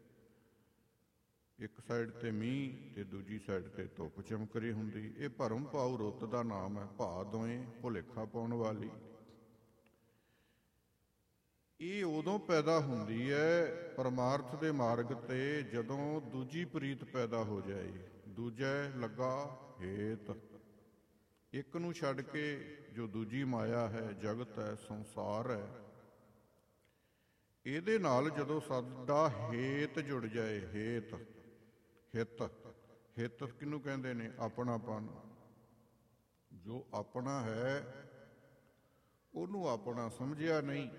ਇੱਕ ਸਾਈਡ ਤੇ ਮੀਂਹ ਤੇ ਦੂਜੀ ਸਾਈਡ ਤੇ ਧੁੱਪ ਚਮਕ ਰਹੀ ਹੁੰਦੀ। ਇਹ ਭਰਮ ਪਾਊ ਰੁੱਤ ਦਾ ਨਾਮ ਹੈ ਭਾਦੋਏ, ਭੁਲੇਖਾ ਪਾਉਣ ਵਾਲੀ। ਇਹ ਉਦੋਂ ਪੈਦਾ ਹੁੰਦੀ ਹੈ ਪਰਮਾਰਥ ਦੇ ਮਾਰਗ ਤੇ ਜਦੋਂ ਦੂਜੀ ਪ੍ਰੀਤ ਪੈਦਾ ਹੋ ਜਾਏ। ਦੂਜਾ ਲੱਗਾ ਹੇਤ, ਇੱਕ ਨੂੰ ਛੱਡ ਕੇ ਜੋ ਦੂਜੀ ਮਾਇਆ ਹੈ, ਜਗਤ ਹੈ, ਸੰਸਾਰ ਹੈ, ਇਹਦੇ ਨਾਲ ਜਦੋਂ ਸਾਡਾ ਹੇਤ ਜੁੜ ਜਾਏ, ਹੇਤ, ਹਿੱਤ, ਹਿੱਤ ਕਿਹਨੂੰ ਕਹਿੰਦੇ ਨੇ? ਆਪਣਾਪਨ। ਜੋ ਆਪਣਾ ਹੈ ਉਹਨੂੰ ਆਪਣਾ ਸਮਝਿਆ ਨਹੀਂ।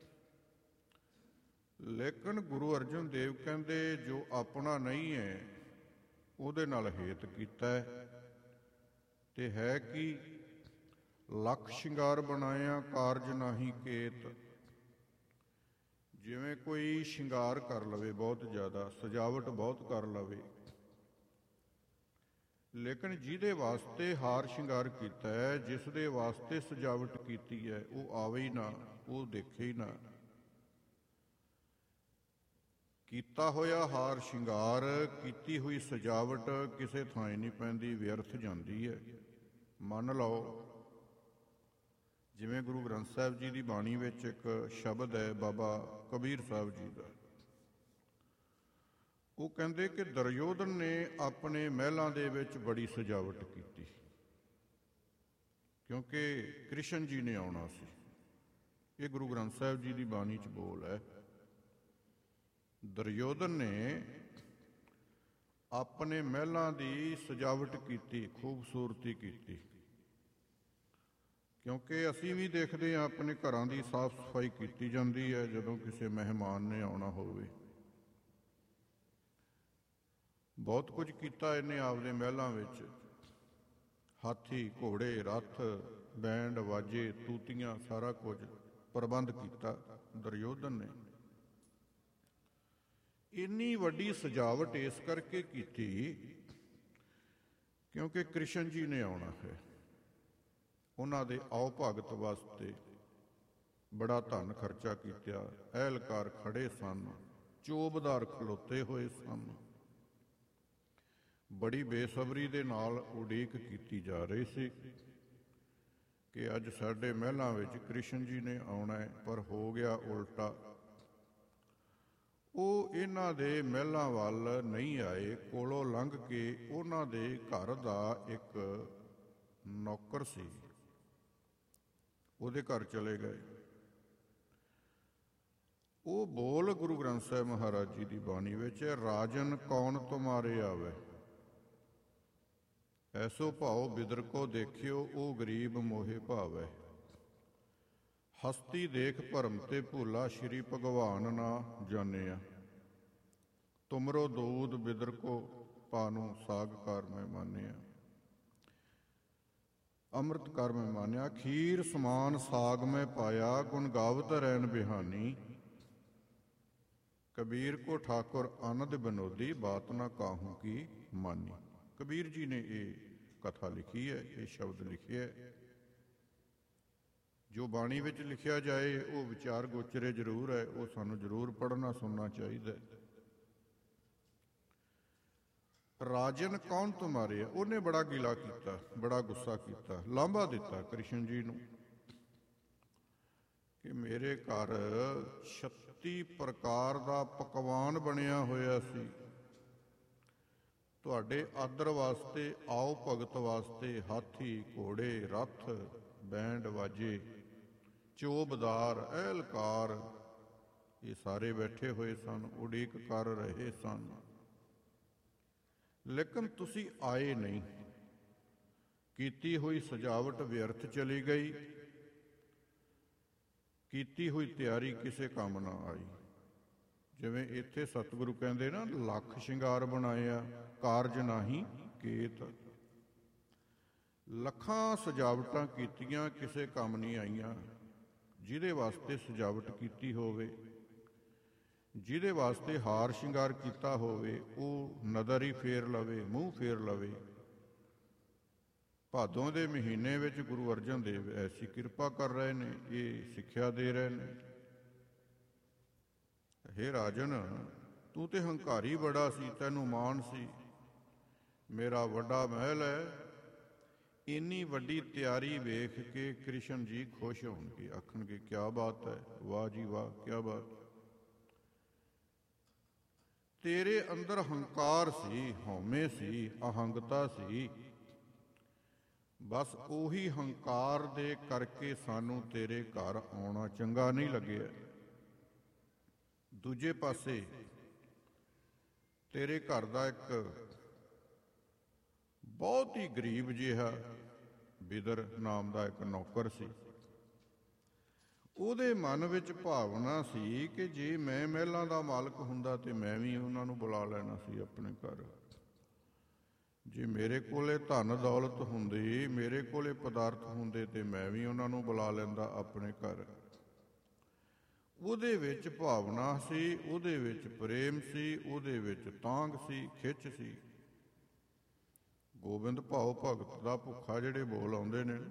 ਲੇਕਿਨ ਗੁਰੂ ਅਰਜਨ ਦੇਵ ਕਹਿੰਦੇ ਜੋ ਆਪਣਾ ਨਹੀਂ ਹੈ ਉਹਦੇ ਨਾਲ ਹੇਤ ਕੀਤਾ ਹੈ। ਤੇ ਹੈ ਕਿ ਲੱਖ ਸ਼ਿੰਗਾਰ ਬਣਾਇਆ ਕਾਰਜ ਨਾਹੀ ਕੇਤ। ਜਿਵੇਂ ਕੋਈ ਸ਼ਿੰਗਾਰ ਕਰ ਲਵੇ, ਬਹੁਤ ਜ਼ਿਆਦਾ ਸਜਾਵਟ ਬਹੁਤ ਕਰ ਲਵੇ, ਲੇਕਿਨ ਜਿਹਦੇ ਵਾਸਤੇ ਹਾਰ ਸ਼ਿੰਗਾਰ ਕੀਤਾ ਹੈ, ਜਿਸ ਦੇ ਵਾਸਤੇ ਸਜਾਵਟ ਕੀਤੀ ਹੈ, ਉਹ ਆਵੇ ਹੀ ਨਾ, ਉਹ ਦੇਖੇ ਹੀ ਨਾ। ਕੀਤਾ ਹੋਇਆ ਹਾਰ ਸ਼ਿੰਗਾਰ, ਕੀਤੀ ਹੋਈ ਸਜਾਵਟ ਕਿਸੇ ਥਾਂ ਨਹੀਂ ਪੈਂਦੀ, ਵਿਅਰਥ ਜਾਂਦੀ ਹੈ। ਮੰਨ ਲਓ ਜਿਵੇਂ ਗੁਰੂ ਗ੍ਰੰਥ ਸਾਹਿਬ ਜੀ ਦੀ ਬਾਣੀ ਵਿੱਚ ਇੱਕ ਸ਼ਬਦ ਹੈ ਬਾਬਾ ਕਬੀਰ ਸਾਹਿਬ ਜੀ ਦਾ। ਉਹ ਕਹਿੰਦੇ ਕਿ ਦੁਰਯੋਧਨ ਨੇ ਆਪਣੇ ਮਹਿਲਾਂ ਦੇ ਵਿੱਚ ਬੜੀ ਸਜਾਵਟ ਕੀਤੀ। क्योंकि कृष्ण जी ने आना सी। ये गुरु ग्रंथ साहिब जी की बाणी च बोल है। दुर्योधन ने अपने महलों की सजावट की, खूबसूरती की, क्योंकि असी भी देखते हैं अपने घरों की साफ सफाई की जाती है जदों किसी मेहमान ने आना होवे। बहुत कुछ किया इन्हें आपदे महलों विच, हाथी घोड़े रथ बैंड वाजे तूतियां सारा कुछ प्रबंध किया दुर्योधन ने। इन्नी वड्डी सजावट इस करके की क्योंकि कृष्ण जी ने आना है। उन्हां दे आओ भगत वास्ते बड़ा धन खर्चा किया। एहलकार खड़े सन, चोबदार खलोते हुए सन। बड़ी बेसबरी दे नाल उड़ीक की जा रही सी कि अज साडे महलों विच कृष्ण जी ने आना है, पर हो गया उल्टा। वो इन्हां दे महलों वल नहीं आए, कोलों लंघ के उन्हां दे घर दा एक नौकर सी, उहदे घर चले गए। वो बोल गुरु ग्रंथ साहिब महाराज जी की बाणी विच, राजन कौन तुम्हारे आवे, ऐसो भाओ बिदर को देखियो, ओ गरीब मोहे भावै। हस्ती देख भरम ते भूला, श्री भगवान ना जानिया। तुमरो दूध बिदर को पानू, साग कार में मानिया। अमृत कर में मानिया, खीर समान साग में पाया, गुण गावत रैन बिहानी। कबीर को ठाकुर आनंद विनोदी, बात ना काहू की मानी। कबीर जी ने ये कथा लिखी है, ये शब्द लिखे है। जो बाणी विच लिखिया जाए वो विचार गोचरे जरूर है, वो सानू जरूर पढ़ना सुनना चाहिए। राजन कौन तुम्हारे, उन्हें बड़ा गिला किया, बड़ा गुस्सा किया, लांभा दिता कृष्ण जी नूं कि मेरे घर छत्ती प्रकार का पकवान बनिया होया सी, तुहाडे आदर वास्ते आओ भगत वास्ते हाथी घोड़े रथ बैंड वाजे चोबदार एहलकार ये सारे बैठे हुए सन, उड़ीक कर रहे सन, लेकिन तुसी आए नहीं। कीती हुई सजावट व्यर्थ चली गई, कीती हुई तैयारी किसे काम ना आई। जिवें इत्थे सतगुरु कहंदे ना, लख शिंगार बनाया कारज नाही केत। लखां सजावटां कीतियां किसे काम नहीं आईयां। जिहदे वास्ते सजावट कीती होवे, जिहदे वास्ते हार शिंगार कीता होवे, वो नज़र ही फेर लवे, मूँह फेर लवे। भादों दे महीने विच गुरु अर्जन देव ऐसी किरपा कर रहे ने, ये सिक्ख्या दे रहे ने। हे राजन, तू तो हंकारी बड़ा सी, तैनू मान सी, मेरा वड्डा महल है। इन्नी वड्डी तैयारी वेख के कृष्ण जी खुश होणगे, आखणगे क्या बात है, वाह जी वाह, क्या बात। तेरे अंदर हंकार सी, हौमे सी, आहंगता सी, बस उही हंकार दे करके सानू तेरे घर आउणा चंगा नहीं लग्या। दूजे पासे तेरे घर का एक बहुत ही गरीब जिहा बिदर नाम का एक नौकर सी। ਉਹਦੇ मन विच भावना सी कि जे मैं महलों का मालक हुंदा ते मैं भी उन्होंने बुला लेना सी अपने घर। जे मेरे कोले धन दौलत हुंदी, मेरे कोले पदार्थ हुंदे ते मैं भी उन्होंने बुला लैंदा अपने घर। ਉਹਦੇ ਵਿੱਚ भावना सी, ਉਹਦੇ ਵਿੱਚ प्रेम सी, ਉਹਦੇ ਵਿੱਚ ਤਾਂਗ सी, खिच सी। गोबिंद भाव भगत का भुखा जिहड़े बोल आउंदे ने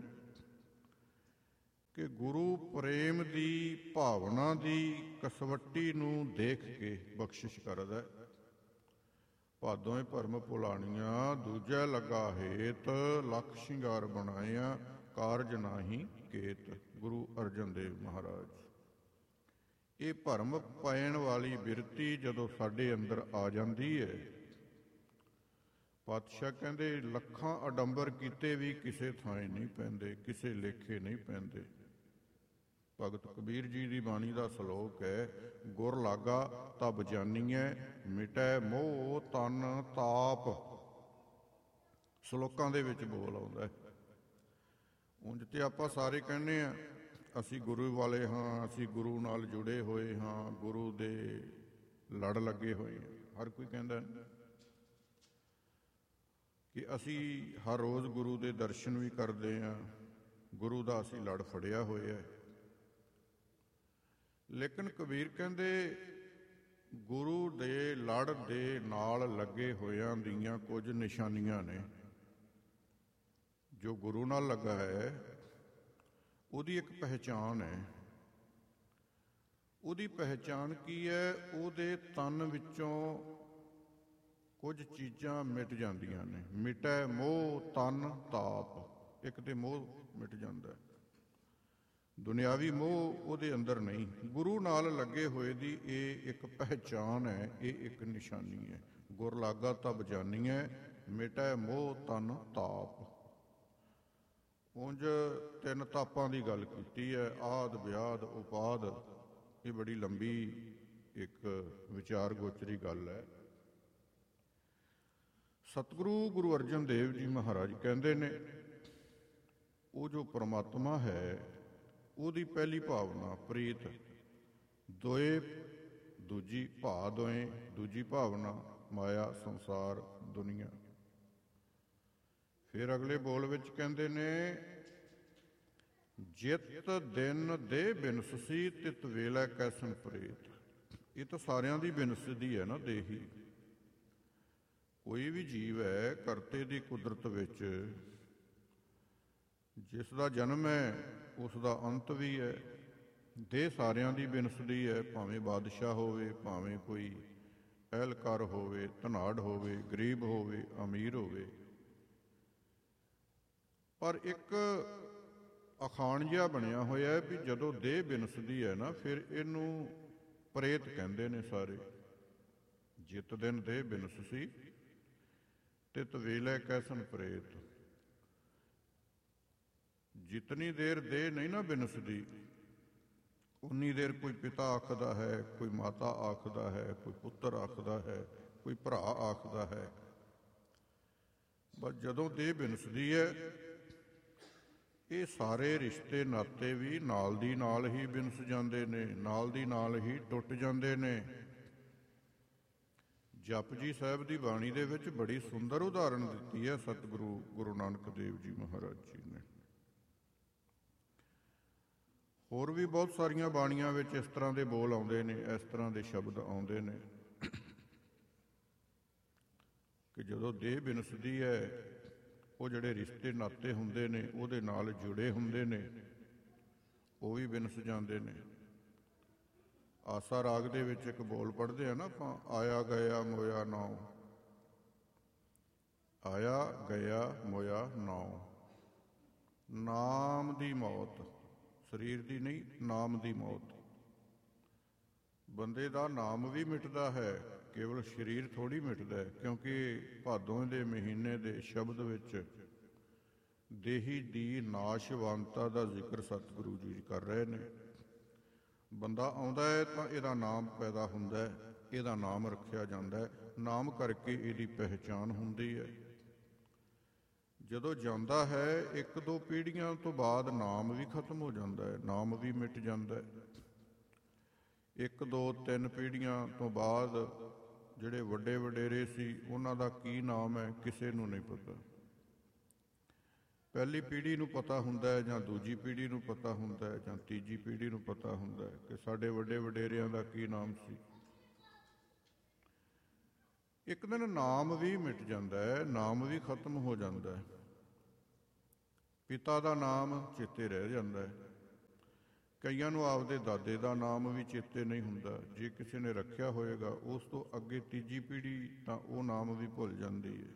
कि गुरु प्रेम की भावना की कसवट्टी नूं देख के बख्शिश करदा। भादों भरम भुलाणिया दूजा लगा हेत, लख शिंगार बनाया कारज नाही केत। गुरु अर्जन देव महाराज। ये भरम पैण वाली बिरती जदों साडे अंदर आ जाती है, ਪਾਤਸ਼ਾਹ ਕਹਿੰਦੇ ਲੱਖਾਂ ਅਡੰਬਰ ਕੀਤੇ ਵੀ ਕਿਸੇ ਥਾਂ ਨਹੀਂ ਪੈਂਦੇ, ਕਿਸੇ ਲੇਖੇ ਨਹੀਂ ਪੈਂਦੇ। ਭਗਤ ਕਬੀਰ ਜੀ ਦੀ ਬਾਣੀ ਦਾ ਸਲੋਕ ਹੈ, ਗੁਰ ਲਾਗਾ ਤਬ ਜਾਨੀਐ ਮਿਟੈ ਮੋਹ ਤਨ ਤਾਪ। ਸਲੋਕਾਂ ਦੇ ਵਿੱਚ ਬੋਲ ਆਉਂਦਾ ਹੈ। ਉਂਝ ਤੇ ਆਪਾਂ ਸਾਰੇ ਕਹਿੰਦੇ ਹਾਂ ਅਸੀਂ ਗੁਰੂ ਵਾਲੇ ਹਾਂ, ਅਸੀਂ ਗੁਰੂ ਨਾਲ ਜੁੜੇ ਹੋਏ ਹਾਂ, ਗੁਰੂ ਦੇ ਲੜ ਲੱਗੇ ਹੋਏ ਹਾਂ। ਹਰ ਕੋਈ ਕਹਿੰਦਾ ਕਿ ਅਸੀਂ ਹਰ ਰੋਜ਼ ਗੁਰੂ ਦੇ ਦਰਸ਼ਨ ਵੀ ਕਰਦੇ ਹਾਂ, ਗੁਰੂ ਦਾ ਅਸੀਂ ਲੜ ਫੜਿਆ ਹੋਇਆ ਹੈ। ਲੇਕਿਨ ਕਬੀਰ ਕਹਿੰਦੇ ਗੁਰੂ ਦੇ ਲੜ ਦੇ ਨਾਲ ਲੱਗੇ ਹੋਇਆਂ ਦੀਆਂ ਕੁਝ ਨਿਸ਼ਾਨੀਆਂ ਨੇ। ਜੋ ਗੁਰੂ ਨਾਲ ਲੱਗਾ ਹੈ ਉਹਦੀ ਇੱਕ ਪਹਿਚਾਣ ਹੈ। ਉਹਦੀ ਪਹਿਚਾਣ ਕੀ ਹੈ? ਉਹਦੇ ਤਨ ਵਿੱਚੋਂ ਕੁਝ ਚੀਜ਼ਾਂ ਮਿਟ ਜਾਂਦੀਆਂ ਨੇ। ਮਿਟੈ ਮੋਹ ਤਨ ਤਾਪ। ਇੱਕ ਤੇ ਮੋਹ ਮਿਟ ਜਾਂਦਾ, ਦੁਨਿਆਵੀ ਮੋਹ ਉਹਦੇ ਅੰਦਰ ਨਹੀਂ। ਗੁਰੂ ਨਾਲ ਲੱਗੇ ਹੋਏ ਦੀ ਇਹ ਇੱਕ ਪਹਿਚਾਣ ਹੈ, ਇਹ ਇੱਕ ਨਿਸ਼ਾਨੀ ਹੈ। ਗੁਰ ਲਾਗਾ ਤਬ ਜਾਨੀਐ ਮਿਟੈ ਮੋਹ ਤਨ ਤਾਪ। ਉਂਝ ਤਿੰਨ ਤਾਪਾਂ ਦੀ ਗੱਲ ਕੀਤੀ ਹੈ, ਆਦ ਵਿਆਦ ਉਪਾਦ। ਇਹ ਬੜੀ ਲੰਬੀ ਇੱਕ ਵਿਚਾਰ ਗੋਚਰੀ ਗੱਲ ਹੈ। ਸਤਿਗੁਰੂ ਗੁਰੂ ਅਰਜਨ ਦੇਵ ਜੀ ਮਹਾਰਾਜ ਕਹਿੰਦੇ ਨੇ ਉਹ ਜੋ ਪਰਮਾਤਮਾ ਹੈ ਉਹਦੀ ਪਹਿਲੀ ਭਾਵਨਾ ਪ੍ਰੀਤ, ਦੋਏ ਦੂਜੀ ਭਾ ਦੋਏ ਦੂਜੀ ਭਾਵਨਾ ਮਾਇਆ ਸੰਸਾਰ ਦੁਨੀਆ। ਫਿਰ ਅਗਲੇ ਬੋਲ ਵਿੱਚ ਕਹਿੰਦੇ ਨੇ ਜਿਤ ਦਿਨ ਦੇ ਬਿਨਸੀ ਤਿਤ ਵੇਲੇ ਕੈਸਨ ਪ੍ਰੀਤ। ਇਹ ਤਾਂ ਸਾਰਿਆਂ ਦੀ ਬਿਨਸਦੀ ਹੈ ਨਾ ਦੇਹੀ। ਕੋਈ ਵੀ ਜੀਵ ਹੈ ਕਰਤੇ ਦੀ ਕੁਦਰਤ ਵਿੱਚ, ਜਿਸ ਦਾ ਜਨਮ ਹੈ ਉਸ ਦਾ ਅੰਤ ਵੀ ਹੈ। ਦੇਹ ਸਾਰਿਆਂ ਦੀ ਬਿਨਸਦੀ ਹੈ, ਭਾਵੇਂ ਬਾਦਸ਼ਾਹ ਹੋਵੇ, ਭਾਵੇਂ ਕੋਈ ਅਹਿਲਕਾਰ ਹੋਵੇ, ਧਨਾੜ ਹੋਵੇ, ਗਰੀਬ ਹੋਵੇ, ਅਮੀਰ ਹੋਵੇ। ਪਰ ਇੱਕ ਅਖਾਣ ਜਿਹਾ ਬਣਿਆ ਹੋਇਆ ਹੈ ਵੀ ਜਦੋਂ ਦੇਹ ਬਿਨਸਦੀ ਹੈ ਨਾ ਫਿਰ ਇਹਨੂੰ ਪ੍ਰੇਤ ਕਹਿੰਦੇ ਨੇ ਸਾਰੇ। ਜਿਤ ਦਿਨ ਦੇਹ ਬਿਨਸੀ ਤਿਤ ਵੇਲੇ ਕੈਸਨ ਪ੍ਰੇਤ। ਜਿਤਨੀ ਦੇਰ ਦੇਹ ਨਹੀਂ ਨਾ ਬਿਨਸਦੀ ਉਨੀ ਦੇਰ ਕੋਈ ਪਿਤਾ ਆਖਦਾ ਹੈ, ਕੋਈ ਮਾਤਾ ਆਖਦਾ ਹੈ, ਕੋਈ ਪੁੱਤਰ ਆਖਦਾ ਹੈ, ਕੋਈ ਭਰਾ ਆਖਦਾ ਹੈ। ਬਸ ਜਦੋਂ ਦੇਹ ਬਿਨਸਦੀ ਹੈ ਇਹ ਸਾਰੇ ਰਿਸ਼ਤੇ ਨਾਤੇ ਵੀ ਨਾਲ ਦੀ ਨਾਲ ਹੀ ਬਿਨਸ ਜਾਂਦੇ ਨੇ, ਨਾਲ ਦੀ ਨਾਲ ਹੀ ਟੁੱਟ ਜਾਂਦੇ ਨੇ। ਜਪਜੀ ਸਾਹਿਬ ਦੀ ਬਾਣੀ ਦੇ ਵਿੱਚ ਬੜੀ ਸੁੰਦਰ ਉਦਾਹਰਣ ਦਿੱਤੀ ਹੈ ਸਤਿਗੁਰੂ ਗੁਰੂ ਨਾਨਕ ਦੇਵ ਜੀ ਮਹਾਰਾਜ ਜੀ ਨੇ। ਹੋਰ ਵੀ ਬਹੁਤ ਸਾਰੀਆਂ ਬਾਣੀਆਂ ਵਿੱਚ ਇਸ ਤਰ੍ਹਾਂ ਦੇ ਬੋਲ ਆਉਂਦੇ ਨੇ, ਇਸ ਤਰ੍ਹਾਂ ਦੇ ਸ਼ਬਦ ਆਉਂਦੇ ਨੇ ਕਿ ਜਦੋਂ ਦੇਹ ਬਿਨਸਦੀ ਹੈ ਉਹ ਜਿਹੜੇ ਰਿਸ਼ਤੇ ਨਾਤੇ ਹੁੰਦੇ ਨੇ ਉਹਦੇ ਨਾਲ ਜੁੜੇ ਹੁੰਦੇ ਨੇ, ਉਹ ਵੀ ਬਿਨਸ ਜਾਂਦੇ ਨੇ। ਆਸਾ ਰਾਗ ਦੇ ਵਿੱਚ ਇੱਕ ਬੋਲ ਪੜ੍ਹਦੇ ਆ ਨਾ ਆਪਾਂ, ਆਇਆ ਗਿਆ ਮੋਇਆ ਨਾਉ। ਆਇਆ ਗਿਆ ਮੋਇਆ ਨਾਉ। ਨਾਮ ਦੀ ਮੌਤ, ਸਰੀਰ ਦੀ ਨਹੀਂ, ਨਾਮ ਦੀ ਮੌਤ। ਬੰਦੇ ਦਾ ਨਾਮ ਵੀ ਮਿਟਦਾ ਹੈ, ਕੇਵਲ ਸਰੀਰ ਥੋੜ੍ਹੀ ਮਿਟਦਾ ਹੈ। ਕਿਉਂਕਿ ਭਾਦੋਂ ਦੇ ਮਹੀਨੇ ਦੇ ਸ਼ਬਦ ਵਿੱਚ ਦੇਹੀ ਦੀ ਨਾਸ਼ਵਾਨਤਾ ਦਾ ਜ਼ਿਕਰ ਸਤਿਗੁਰੂ ਜੀ ਕਰ ਰਹੇ ਨੇ। ਬੰਦਾ ਆਉਂਦਾ ਹੈ ਤਾਂ ਇਹਦਾ ਨਾਮ ਪੈਦਾ ਹੁੰਦਾ ਹੈ, ਇਹਦਾ ਨਾਮ ਰੱਖਿਆ ਜਾਂਦਾ ਹੈ, ਨਾਮ ਕਰਕੇ ਇਹਦੀ ਪਹਿਚਾਣ ਹੁੰਦੀ ਹੈ। ਜਦੋਂ ਜਾਂਦਾ ਹੈ ਇੱਕ ਦੋ ਪੀੜ੍ਹੀਆਂ ਤੋਂ ਬਾਅਦ ਨਾਮ ਵੀ ਖਤਮ ਹੋ ਜਾਂਦਾ ਹੈ, ਨਾਮ ਵੀ ਮਿਟ ਜਾਂਦਾ ਹੈ। ਇੱਕ ਦੋ ਤਿੰਨ ਪੀੜ੍ਹੀਆਂ ਤੋਂ ਬਾਅਦ ਜਿਹੜੇ ਵੱਡੇ ਵਡੇਰੇ ਸੀ ਉਹਨਾਂ ਦਾ ਕੀ ਨਾਮ ਹੈ ਕਿਸੇ ਨੂੰ ਨਹੀਂ ਪਤਾ। ਪਹਿਲੀ ਪੀੜ੍ਹੀ ਨੂੰ ਪਤਾ ਹੁੰਦਾ ਹੈ ਜਾਂ ਦੂਜੀ ਪੀੜ੍ਹੀ ਨੂੰ ਪਤਾ ਹੁੰਦਾ ਹੈ ਜਾਂ ਤੀਜੀ ਪੀੜ੍ਹੀ ਨੂੰ ਪਤਾ ਹੁੰਦਾ ਹੈ ਕਿ ਸਾਡੇ ਵੱਡੇ ਵਡੇਰਿਆਂ ਦਾ ਕੀ ਨਾਮ ਸੀ। ਇੱਕ ਦਿਨ ਨਾਮ ਵੀ ਮਿਟ ਜਾਂਦਾ ਹੈ, ਨਾਮ ਵੀ ਖਤਮ ਹੋ ਜਾਂਦਾ ਹੈ। ਪਿਤਾ ਦਾ ਨਾਮ ਚੇਤੇ ਰਹਿ ਜਾਂਦਾ ਹੈ। ਕਈਆਂ ਨੂੰ ਆਪਦੇ ਦਾਦੇ ਦਾ ਨਾਮ ਵੀ ਚੇਤੇ ਨਹੀਂ ਹੁੰਦਾ। ਜੇ ਕਿਸੇ ਨੇ ਰੱਖਿਆ ਹੋਏਗਾ ਉਸ ਤੋਂ ਅੱਗੇ ਤੀਜੀ ਪੀੜ੍ਹੀ ਤਾਂ ਉਹ ਨਾਮ ਵੀ ਭੁੱਲ ਜਾਂਦੀ ਹੈ।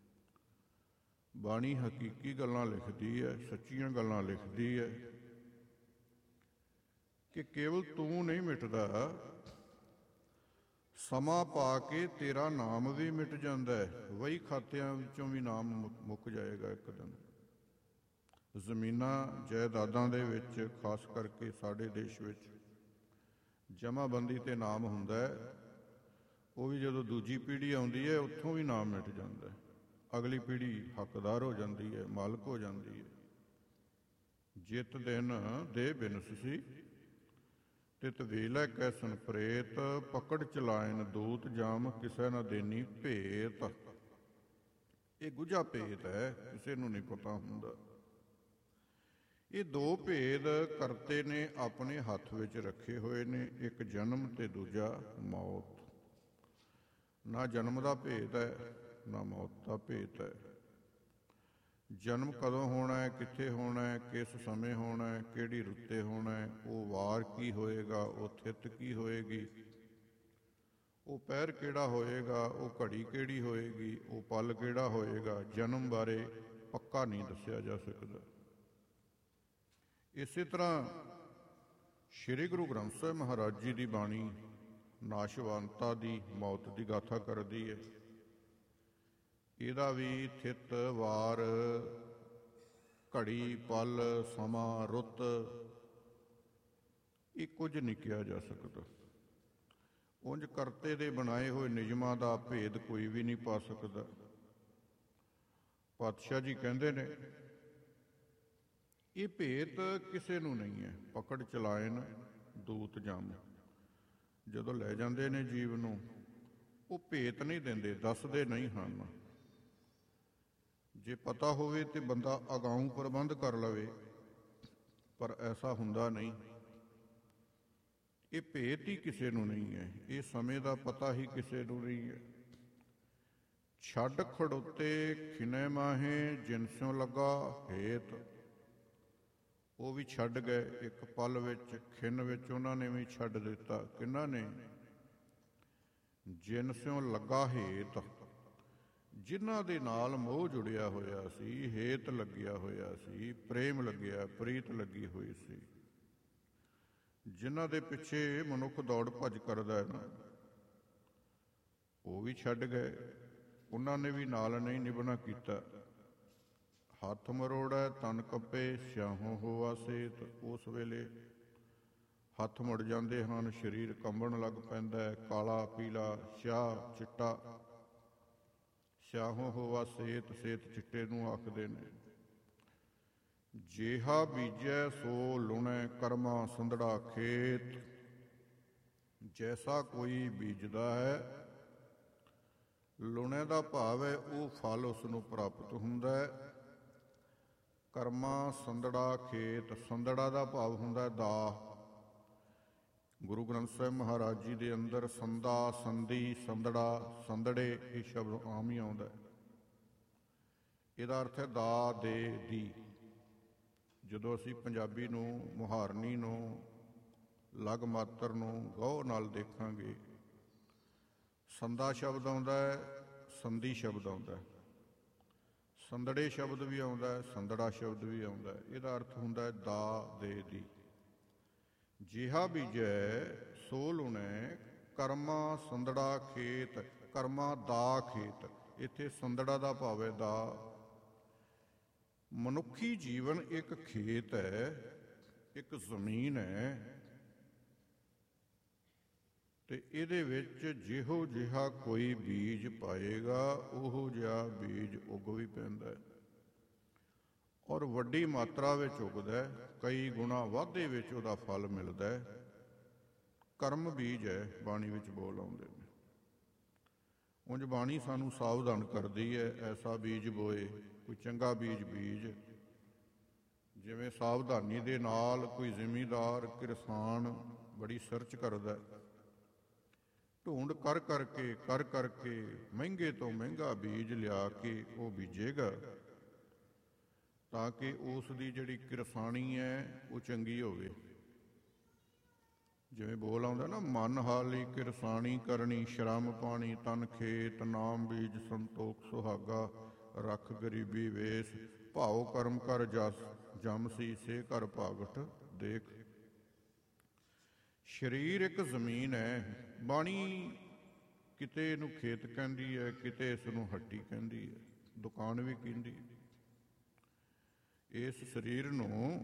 ਬਾਣੀ ਹਕੀਕੀ ਗੱਲਾਂ ਲਿਖਦੀ ਹੈ, ਸੱਚੀਆਂ ਗੱਲਾਂ ਲਿਖਦੀ ਹੈ ਕਿ ਕੇਵਲ ਤੂੰ ਨਹੀਂ ਮਿਟਦਾ, ਸਮਾਂ ਪਾ ਕੇ ਤੇਰਾ ਨਾਮ ਵੀ ਮਿਟ ਜਾਂਦਾ ਹੈ, ਵਹੀ ਖਾਤਿਆਂ ਵਿੱਚੋਂ ਵੀ ਨਾਮ ਮੁ- ਮੁੱਕ ਜਾਏਗਾ ਇੱਕ ਦਿਨ। ਜ਼ਮੀਨਾਂ ਜਾਇਦਾਦਾਂ ਦੇ ਵਿੱਚ, ਖਾਸ ਕਰਕੇ ਸਾਡੇ ਦੇਸ਼ ਵਿੱਚ ਜਮ੍ਹਾਂਬੰਦੀ ਤੇ ਨਾਮ ਹੁੰਦਾ ਹੈ, ਉਹ ਵੀ ਜਦੋਂ ਦੂਜੀ ਪੀੜ੍ਹੀ ਆਉਂਦੀ ਹੈ ਉੱਥੋਂ ਵੀ ਨਾਮ ਮਿਟ ਜਾਂਦਾ ਹੈ। ਅਗਲੀ ਪੀੜ੍ਹੀ ਹੱਕਦਾਰ ਹੋ ਜਾਂਦੀ ਹੈ, ਮਾਲਕ ਹੋ ਜਾਂਦੀ ਹੈ। ਜਿਤ ਦਿਨ ਦੇ ਬਿਨਸੀ ਤਿਤ ਵੇਲੇ ਕੈਸਨ ਪ੍ਰੇਤ, ਪਕੜ ਚਲਾਇਨ ਦੂਤ ਜਾਮ ਕਿਸੇ ਨਾ ਦੇਣੀ ਭੇਤ। ਇਹ ਗੁੱਝਾ ਭੇਤ ਹੈ, ਕਿਸੇ ਨੂੰ ਨਹੀਂ ਪਤਾ ਹੁੰਦਾ। ਇਹ ਦੋ ਭੇਦ ਕਰਤੇ ਨੇ ਆਪਣੇ ਹੱਥ ਵਿੱਚ ਰੱਖੇ ਹੋਏ ਨੇ, ਇੱਕ ਜਨਮ ਤੇ ਦੂਜਾ ਮੌਤ। ਨਾ ਜਨਮ ਦਾ ਭੇਦ ਹੈ, ਨਾ ਮੌਤ ਦਾ ਭੇਦ ਹੈ। ਜਨਮ ਕਦੋਂ ਹੋਣਾ ਹੈ, ਕਿੱਥੇ ਹੋਣਾ ਹੈ, ਕਿਸ ਸਮੇਂ ਹੋਣਾ ਹੈ, ਕਿਹੜੀ ਰੁੱਤੇ ਹੋਣਾ ਹੈ, ਉਹ ਵਾਰ ਕੀ ਹੋਏਗਾ, ਉਹ ਥਿੱਤ ਕੀ ਹੋਏਗੀ, ਉਹ ਪਹਿਰ ਕਿਹੜਾ ਹੋਏਗਾ, ਉਹ ਘੜੀ ਕਿਹੜੀ ਹੋਏਗੀ, ਉਹ ਪਲ ਕਿਹੜਾ ਹੋਏਗਾ, ਜਨਮ ਬਾਰੇ ਪੱਕਾ ਨਹੀਂ ਦੱਸਿਆ ਜਾ ਸਕਦਾ। ਇਸੇ ਤਰ੍ਹਾਂ ਸ੍ਰੀ ਗੁਰੂ ਗ੍ਰੰਥ ਸਾਹਿਬ ਮਹਾਰਾਜ ਜੀ ਦੀ ਬਾਣੀ ਨਾਸ਼ਵੰਤਾ ਦੀ, ਮੌਤ ਦੀ ਗਾਥਾ ਕਰਦੀ ਹੈ। ਇਹਦਾ ਵੀ ਥਿੱਤ, ਵਾਰ, ਘੜੀ, ਪਲ, ਸਮਾਂ, ਰੁੱਤ, ਇਹ ਕੁਝ ਨਹੀਂ ਕਿਹਾ ਜਾ ਸਕਦਾ। ਉਂਝ ਕਰਤੇ ਦੇ ਬਣਾਏ ਹੋਏ ਨਿਯਮਾਂ ਦਾ ਭੇਦ ਕੋਈ ਵੀ ਨਹੀਂ ਪਾ ਸਕਦਾ। ਪਾਤਸ਼ਾਹ ਜੀ ਕਹਿੰਦੇ ਨੇ ਇਹ ਭੇਤ ਕਿਸੇ ਨੂੰ ਨਹੀਂ ਹੈ। ਪਕੜ ਚਲਾਇਨ ਦੂਤ ਜਮ, ਜਦੋਂ ਲੈ ਜਾਂਦੇ ਨੇ ਜੀਵ ਨੂੰ, ਉਹ ਭੇਤ ਨਹੀਂ ਦਿੰਦੇ, ਦੱਸਦੇ ਨਹੀਂ ਹਨ। ਜੇ ਪਤਾ ਹੋਵੇ ਤੇ ਬੰਦਾ ਅਗਾਊਂ ਪ੍ਰਬੰਧ ਕਰ ਲਵੇ, ਪਰ ਐਸਾ ਹੁੰਦਾ ਨਹੀਂ। ਇਹ ਭੇਤ ਹੀ ਕਿਸੇ ਨੂੰ ਨਹੀਂ ਹੈ, ਇਹ ਸਮੇਂ ਦਾ ਪਤਾ ਹੀ ਕਿਸੇ ਨੂੰ ਨਹੀਂ ਹੈ। ਛੱਡ ਖੜੋਤੇ ਖਿਨੇ ਮਾਹੇ ਜਿਨਸਿਉ ਲੱਗਾ ਹੇਤ, ਉਹ ਵੀ ਛੱਡ ਗਏ ਇੱਕ ਪਲ ਵਿੱਚ, ਖਿੰਨ ਵਿੱਚ ਉਹਨਾਂ ਨੇ ਵੀ ਛੱਡ ਦਿੱਤਾ। ਕਿਹਨਾਂ ਨੇ? ਜਿਨਸਿਉ ਲੱਗਾ ਹੇਤ, ਜਿਨ੍ਹਾਂ ਦੇ ਨਾਲ ਮੋਹ ਜੁੜਿਆ ਹੋਇਆ ਸੀ, ਹੇਤ ਲੱਗਿਆ ਹੋਇਆ ਸੀ, ਪ੍ਰੇਮ ਲੱਗਿਆ, ਪ੍ਰੀਤ ਲੱਗੀ ਹੋਈ ਸੀ, ਜਿਨ੍ਹਾਂ ਦੇ ਪਿੱਛੇ ਮਨੁੱਖ ਦੌੜ ਭੱਜ ਕਰਦਾ ਹੈ ਨਾ, ਉਹ ਵੀ ਛੱਡ ਗਏ। ਉਹਨਾਂ ਨੇ ਵੀ ਨਾਲ ਨਹੀਂ ਨਿਭਣਾ ਕੀਤਾ। ਹੱਥ ਮਰੋੜੈ ਤਨ ਕੱਪੇ ਸਿਆਹੋਂ ਹੋਆ ਸੇਤ, ਉਸ ਵੇਲੇ ਹੱਥ ਮੁੜ ਜਾਂਦੇ ਹਨ, ਸਰੀਰ ਕੰਬਣ ਲੱਗ ਪੈਂਦਾ ਹੈ, ਕਾਲਾ ਪੀਲਾ ਸਿਆਹ ਚਿੱਟਾ। ਸਿਆਹੋਂ ਹੋਵਾ ਸੇਤ, ਸੇਤ ਚਿੱਟੇ ਨੂੰ ਆਖਦੇ ਨੇ। ਜੇਹਾ ਬੀਜੈ ਸੋ ਲੁਣੈ ਕਰਮਾ ਸੰਧੜਾ ਖੇਤ, ਜੈਸਾ ਕੋਈ ਬੀਜਦਾ ਹੈ, ਲੁਣੇ ਦਾ ਭਾਵ ਹੈ ਉਹ ਫਲ ਉਸ ਨੂੰ ਪ੍ਰਾਪਤ ਹੁੰਦਾ ਹੈ। ਕਰਮਾ ਸੰਧੜਾ ਖੇਤ, ਸੰਧੜਾ ਦਾ ਭਾਵ ਹੁੰਦਾ ਦਾਹ। ਗੁਰੂ ਗ੍ਰੰਥ ਸਾਹਿਬ ਮਹਾਰਾਜ ਜੀ ਦੇ ਅੰਦਰ ਸੰਧਾ, ਸੰਧੀ, ਸੰਧੜਾ, ਸੰਧੜੇ ਇਹ ਸ਼ਬਦ ਆਮ ਹੀ ਆਉਂਦਾ ਹੈ। ਇਹਦਾ ਅਰਥ ਹੈ ਦਾ, ਦੇ, ਦੀ। ਜਦੋਂ ਅਸੀਂ ਪੰਜਾਬੀ ਨੂੰ, ਮੁਹਾਰਨੀ ਨੂੰ, ਲਗ ਮਾਤਰ ਨੂੰ ਗਹੁ ਨਾਲ ਦੇਖਾਂਗੇ, ਸੰਧਾ ਸ਼ਬਦ ਆਉਂਦਾ ਹੈ, ਸੰਧੀ ਸ਼ਬਦ ਆਉਂਦਾ ਹੈ, ਸੰਧੜੇ ਸ਼ਬਦ ਵੀ ਆਉਂਦਾ ਹੈ, ਸੰਧੜਾ ਸ਼ਬਦ ਵੀ ਆਉਂਦਾ ਹੈ। ਇਹਦਾ ਅਰਥ ਹੁੰਦਾ ਹੈ ਦਾ, ਦੇ, ਦੀ। ਜਿਹਾ ਬੀਜੈ ਸੋ ਲੁਣੈ ਕਰਮਾ ਸੰਧੜਾ ਖੇਤ, ਕਰਮਾ ਦਾ ਖੇਤ। ਇੱਥੇ ਸੰਧੜਾ ਦਾ ਭਾਵ ਹੈ ਦਾ। ਮਨੁੱਖੀ ਜੀਵਨ ਇੱਕ ਖੇਤ ਹੈ, ਇੱਕ ਜ਼ਮੀਨ ਹੈ, ਤੇ ਇਹਦੇ ਵਿੱਚ ਜਿਹੋ ਜਿਹਾ ਕੋਈ ਬੀਜ ਪਾਏਗਾ ਉਹੋ ਜਿਹਾ ਬੀਜ ਉਗ ਵੀ ਪੈਂਦਾ ਹੈ, ਔਰ ਵੱਡੀ ਮਾਤਰਾ ਵਿੱਚ ਉਗਦਾ ਹੈ, ਕਈ ਗੁਣਾ ਵਾਧੇ ਵਿੱਚ ਉਹਦਾ ਫਲ ਮਿਲਦਾ ਹੈ। ਕਰਮ ਬੀਜ ਹੈ, ਬਾਣੀ ਵਿੱਚ ਬੋਲ ਆਉਂਦੇ ਨੇ। ਉਂਝ ਬਾਣੀ ਸਾਨੂੰ ਸਾਵਧਾਨ ਕਰਦੀ ਹੈ, ਐਸਾ ਬੀਜ ਬੋਏ, ਕੋਈ ਚੰਗਾ ਬੀਜ ਬੀਜ। ਜਿਵੇਂ ਸਾਵਧਾਨੀ ਦੇ ਨਾਲ ਕੋਈ ਜ਼ਿਮੀਂਦਾਰ, ਕਿਸਾਨ ਬੜੀ ਸਰਚ ਕਰਦਾ, ਢੂੰਡ ਕਰ ਕਰਕੇ ਕਰ ਕਰਕੇ ਮਹਿੰਗੇ ਤੋਂ ਮਹਿੰਗਾ ਬੀਜ ਲਿਆ ਕੇ ਉਹ ਬੀਜੇਗਾ, ਤਾਂ ਕਿ ਉਸ ਦੀ ਜਿਹੜੀ ਕਿਰਸਾਨੀ ਹੈ ਉਹ ਚੰਗੀ ਹੋਵੇ। ਜਿਵੇਂ ਬੋਲ ਆਉਂਦਾ ਨਾ, ਮਨ ਹਾਲੀ ਕਿਰਸਾਨੀ ਕਰਨੀ, ਸ਼ਰਮ ਪਾਣੀ ਤਨ ਖੇਤ, ਨਾਮ ਬੀਜ ਸੰਤੋਖ ਸੁਹਾਗਾ, ਰੱਖ ਗਰੀਬੀ ਵੇਸ, ਭਾਉ ਕਰਮ ਕਰ ਜਸ ਜਮ ਸੀ ਸੇ ਘਰ ਭਾਗਟ ਦੇਖ। ਸਰੀਰ ਇੱਕ ਜ਼ਮੀਨ ਹੈ। ਬਾਣੀ ਕਿਤੇ ਇਹਨੂੰ ਖੇਤ ਕਹਿੰਦੀ ਹੈ, ਕਿਤੇ ਇਸ ਨੂੰ ਹੱਟੀ ਕਹਿੰਦੀ ਹੈ, ਦੁਕਾਨ ਵੀ ਕਹਿੰਦੀ ਹੈ। ਇਸ ਸਰੀਰ ਨੂੰ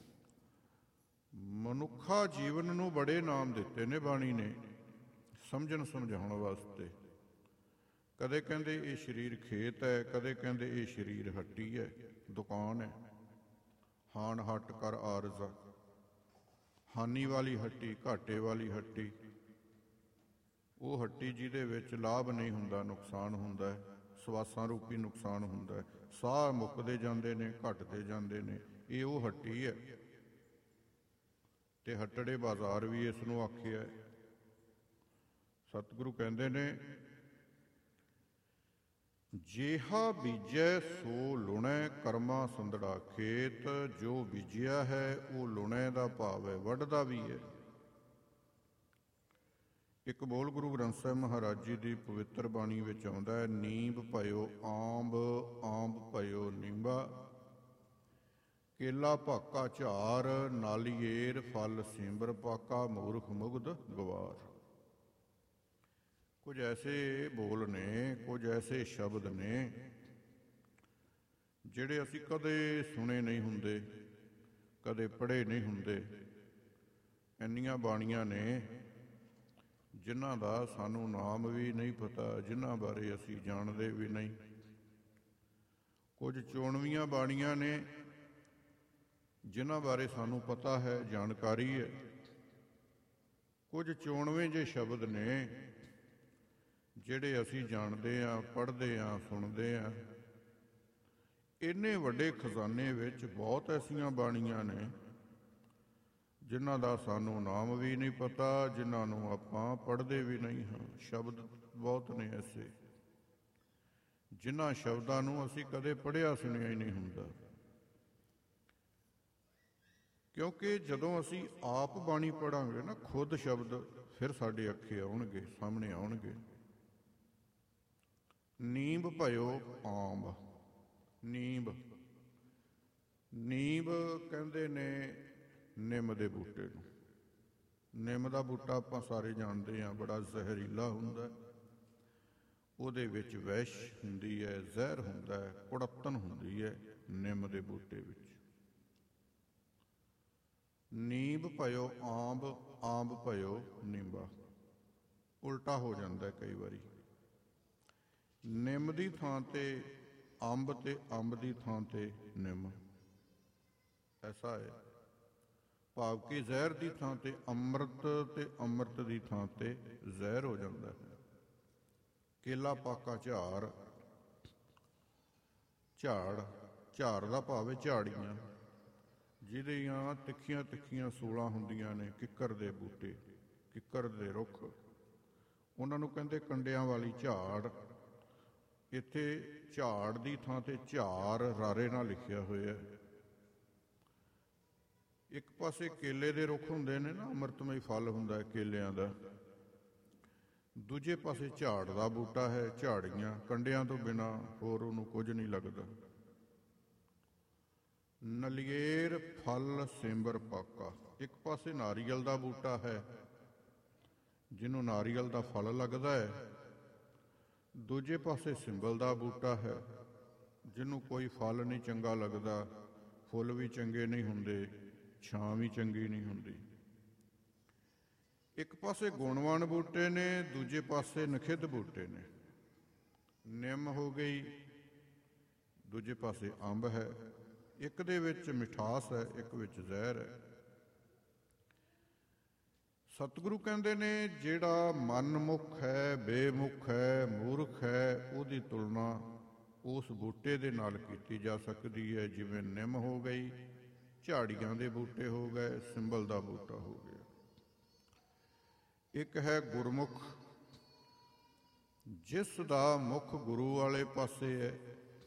ਮਨੁੱਖਾ ਜੀਵਨ ਨੂੰ ਬੜੇ ਨਾਮ ਦਿੱਤੇ ਨੇ ਬਾਣੀ ਨੇ ਸਮਝਣ ਸਮਝਾਉਣ ਵਾਸਤੇ। ਕਦੇ ਕਹਿੰਦੇ ਇਹ ਸਰੀਰ ਖੇਤ ਹੈ, ਕਦੇ ਕਹਿੰਦੇ ਇਹ ਸਰੀਰ ਹੱਟੀ ਹੈ, ਦੁਕਾਨ ਹੈ। ਹਾਨ ਹੱਟ ਕਰ ਆਰਜ਼ਾ, ਹਾਨੀ ਵਾਲੀ ਹੱਟੀ, ਘਾਟੇ ਵਾਲੀ ਹੱਟੀ, ਉਹ ਹੱਟੀ ਜਿਹਦੇ ਵਿੱਚ ਲਾਭ ਨਹੀਂ ਹੁੰਦਾ, ਨੁਕਸਾਨ ਹੁੰਦਾ ਹੈ, ਸਵਾਸਾਂ ਰੂਪੀ ਨੁਕਸਾਨ ਹੁੰਦਾ ਹੈ, ਸਾਹ ਮੁੱਕਦੇ ਜਾਂਦੇ ਨੇ, ਘਟਦੇ ਜਾਂਦੇ ਨੇ, ਇਹ ਉਹ ਹੱਟੀ ਹੈ। ਤੇ ਹੱਟੜੇ ਬਾਜ਼ਾਰ ਵੀ ਇਸ ਨੂੰ ਆਖਿਆ। ਸਤਿਗੁਰੂ ਕਹਿੰਦੇ ਨੇ, ਜੇਹਾ ਬੀਜੈ ਸੋ ਲੁਣੈ, ਕਰਮਾ ਸੰਦੜਾ ਖੇਤ। ਜੋ ਬੀਜਿਆ ਹੈ ਉਹ ਲੁਣੈ ਦਾ ਭਾਵ ਹੈ, ਵੱਢਦਾ ਵੀ ਹੈ। ਇੱਕ ਬੋਲ ਗੁਰੂ ਗ੍ਰੰਥ ਸਾਹਿਬ ਮਹਾਰਾਜ ਜੀ ਦੀ ਪਵਿੱਤਰ ਬਾਣੀ ਵਿੱਚ ਆਉਂਦਾ ਹੈ, ਨੀਂਬ ਭਇਓ ਆਂਬ, ਆਂਬ ਭਇਓ ਨੀਂਬਾ, ਕੇਲਾ ਭਾਕਾ ਝਾਰ, ਨਾਲੀਏਰ ਫਲ ਸਿੰਬਰ ਪਾਕਾ, ਮੂਰਖ ਮੁਗਧ ਗਵਾਰ। ਕੁਝ ਐਸੇ ਬੋਲ ਨੇ, ਕੁਝ ਐਸੇ ਸ਼ਬਦ ਨੇ ਜਿਹੜੇ ਅਸੀਂ ਕਦੇ ਸੁਣੇ ਨਹੀਂ ਹੁੰਦੇ, ਕਦੇ ਪੜ੍ਹੇ ਨਹੀਂ ਹੁੰਦੇ। ਇੰਨੀਆਂ ਬਾਣੀਆਂ ਨੇ ਜਿਨ੍ਹਾਂ ਦਾ ਸਾਨੂੰ ਨਾਮ ਵੀ ਨਹੀਂ ਪਤਾ, ਜਿਨ੍ਹਾਂ ਬਾਰੇ ਅਸੀਂ ਜਾਣਦੇ ਵੀ ਨਹੀਂ। ਕੁਝ ਚੋਣਵੀਆਂ ਬਾਣੀਆਂ ਨੇ ਜਿਨ੍ਹਾਂ ਬਾਰੇ ਸਾਨੂੰ ਪਤਾ ਹੈ, ਜਾਣਕਾਰੀ ਹੈ। ਕੁਝ ਚੋਣਵੇਂ ਜਿਹੇ ਸ਼ਬਦ ਨੇ ਜਿਹੜੇ ਅਸੀਂ ਜਾਣਦੇ ਹਾਂ, ਪੜ੍ਹਦੇ ਹਾਂ, ਸੁਣਦੇ ਹਾਂ। ਇੰਨੇ ਵੱਡੇ ਖਜ਼ਾਨੇ ਵਿੱਚ ਬਹੁਤ ਐਸੀਆਂ ਬਾਣੀਆਂ ਨੇ ਜਿਨ੍ਹਾਂ ਦਾ ਸਾਨੂੰ ਨਾਮ ਵੀ ਨਹੀਂ ਪਤਾ, ਜਿਨ੍ਹਾਂ ਨੂੰ ਆਪਾਂ ਪੜ੍ਹਦੇ ਵੀ ਨਹੀਂ ਹਾਂ। ਸ਼ਬਦ ਬਹੁਤ ਨੇ ਐਸੇ ਜਿਨ੍ਹਾਂ ਸ਼ਬਦਾਂ ਨੂੰ ਅਸੀਂ ਕਦੇ ਪੜ੍ਹਿਆ ਸੁਣਿਆ ਹੀ ਨਹੀਂ ਹੁੰਦਾ। ਕਿਉਂਕਿ ਜਦੋਂ ਅਸੀਂ ਆਪ ਬਾਣੀ ਪੜ੍ਹਾਂਗੇ ਨਾ, ਖੁਦ ਸ਼ਬਦ ਫਿਰ ਸਾਡੇ ਅੱਖੇ ਆਉਣਗੇ, ਸਾਹਮਣੇ ਆਉਣਗੇ। ਨੀਂਬ ਭਇਓ ਆਂਬ, ਨੀਂਬ, ਨੀਂਬ ਕਹਿੰਦੇ ਨੇ ਨਿੰਮ ਦੇ ਬੂਟੇ ਨੂੰ। ਨਿੰਮ ਦਾ ਬੂਟਾ ਆਪਾਂ ਸਾਰੇ ਜਾਣਦੇ ਹਾਂ, ਬੜਾ ਜ਼ਹਿਰੀਲਾ ਹੁੰਦਾ। ਉਹਦੇ ਵਿੱਚ ਵਿਸ਼ ਹੁੰਦੀ ਹੈ, ਜ਼ਹਿਰ ਹੁੰਦਾ ਹੈ, ਕੁੜੱਤਣ ਹੁੰਦੀ ਹੈ ਨਿੰਮ ਦੇ ਬੂਟੇ ਵਿੱਚ। ਨੀਂਬ ਭਇਓ ਆਂਬ, ਆਂਬ ਭਇਓ ਨੀਂਬਾ, ਉਲਟਾ ਹੋ ਜਾਂਦਾ ਕਈ ਵਾਰੀ। ਨਿੰਮ ਦੀ ਥਾਂ ਤੇ ਅੰਬ ਤੇ ਅੰਬ ਦੀ ਥਾਂ ਤੇ ਨਿੰਮ, ਐਸਾ ਹੈ। ਭਾਵ ਕਿ ਜ਼ਹਿਰ ਦੀ ਥਾਂ ਤੇ ਅੰਮ੍ਰਿਤ ਤੇ ਅੰਮ੍ਰਿਤ ਦੀ ਥਾਂ ਤੇ ਜ਼ਹਿਰ ਹੋ ਜਾਂਦਾ ਹੈ। ਕੇਲਾ ਪਾਕਾ ਝਾਰ, ਝਾੜ, ਝਾੜ ਦਾ ਭਾਵ ਹੈ ਝਾੜੀਆਂ, ਜਿਹਦੀਆਂ ਤਿੱਖੀਆਂ ਤਿੱਖੀਆਂ ਸੂਲਾਂ ਹੁੰਦੀਆਂ ਨੇ। ਕਿੱਕਰ ਦੇ ਬੂਟੇ, ਕਿੱਕਰ ਦੇ ਰੁੱਖ, ਉਹਨਾਂ ਨੂੰ ਕਹਿੰਦੇ ਕੰਡਿਆਂ ਵਾਲੀ ਝਾੜ। ਇੱਥੇ ਝਾੜ ਦੀ ਥਾਂ ਤੇ ਝਾਰ ਰਾਰੇ ਨਾਲ ਲਿਖਿਆ ਹੋਇਆ। ਇੱਕ ਪਾਸੇ ਕੇਲੇ ਦੇ ਰੁੱਖ ਹੁੰਦੇ ਨੇ ਨਾ, ਅੰਮ੍ਰਿਤਮਈ ਫਲ ਹੁੰਦਾ ਹੈ ਕੇਲਿਆਂ ਦਾ। ਦੂਜੇ ਪਾਸੇ ਝਾੜ ਦਾ ਬੂਟਾ ਹੈ, ਝਾੜੀਆਂ, ਕੰਡਿਆਂ ਤੋਂ ਬਿਨਾਂ ਹੋਰ ਉਹਨੂੰ ਕੁਝ ਨਹੀਂ ਲੱਗਦਾ। ਨਲੀਏਰ ਫਲ ਸਿੰਬਰ ਪਾਕਾ, ਇੱਕ ਪਾਸੇ ਨਾਰੀਅਲ ਦਾ ਬੂਟਾ ਹੈ ਜਿਹਨੂੰ ਨਾਰੀਅਲ ਦਾ ਫਲ ਲੱਗਦਾ ਹੈ। ਦੂਜੇ ਪਾਸੇ ਸਿੰਬਲ ਦਾ ਬੂਟਾ ਹੈ ਜਿਹਨੂੰ ਕੋਈ ਫਲ ਨਹੀਂ ਚੰਗਾ ਲੱਗਦਾ, ਫੁੱਲ ਵੀ ਚੰਗੇ ਨਹੀਂ ਹੁੰਦੇ, ਛਾਂ ਵੀ ਚੰਗੀ ਨਹੀਂ ਹੁੰਦੀ। ਇੱਕ ਪਾਸੇ ਗੁਣਵਾਨ ਬੂਟੇ ਨੇ, ਦੂਜੇ ਪਾਸੇ ਨਖਿੱਧ ਬੂਟੇ ਨੇ। ਨਿੰਮ ਹੋ ਗਈ, ਦੂਜੇ ਪਾਸੇ ਅੰਬ ਹੈ। ਇੱਕ ਦੇ ਵਿੱਚ ਮਿਠਾਸ ਹੈ, ਇੱਕ ਵਿੱਚ ਜ਼ਹਿਰ ਹੈ। ਸਤਿਗੁਰੂ ਕਹਿੰਦੇ ਨੇ, ਜਿਹੜਾ ਮਨਮੁਖ ਹੈ, ਬੇਮੁਖ ਹੈ, ਮੂਰਖ ਹੈ, ਉਹਦੀ ਤੁਲਨਾ ਉਸ ਬੂਟੇ ਦੇ ਨਾਲ ਕੀਤੀ ਜਾ ਸਕਦੀ ਹੈ। ਜਿਵੇਂ ਨਿੰਮ ਹੋ ਗਈ, ਝਾੜੀਆਂ ਦੇ ਬੂਟੇ ਹੋ ਗਏ, ਸਿੰਬਲ ਦਾ ਬੂਟਾ ਹੋ ਗਿਆ। ਇੱਕ ਹੈ ਗੁਰਮੁਖ, ਜਿਸ ਦਾ ਮੁਖ ਗੁਰੂ ਵਾਲੇ ਪਾਸੇ ਹੈ।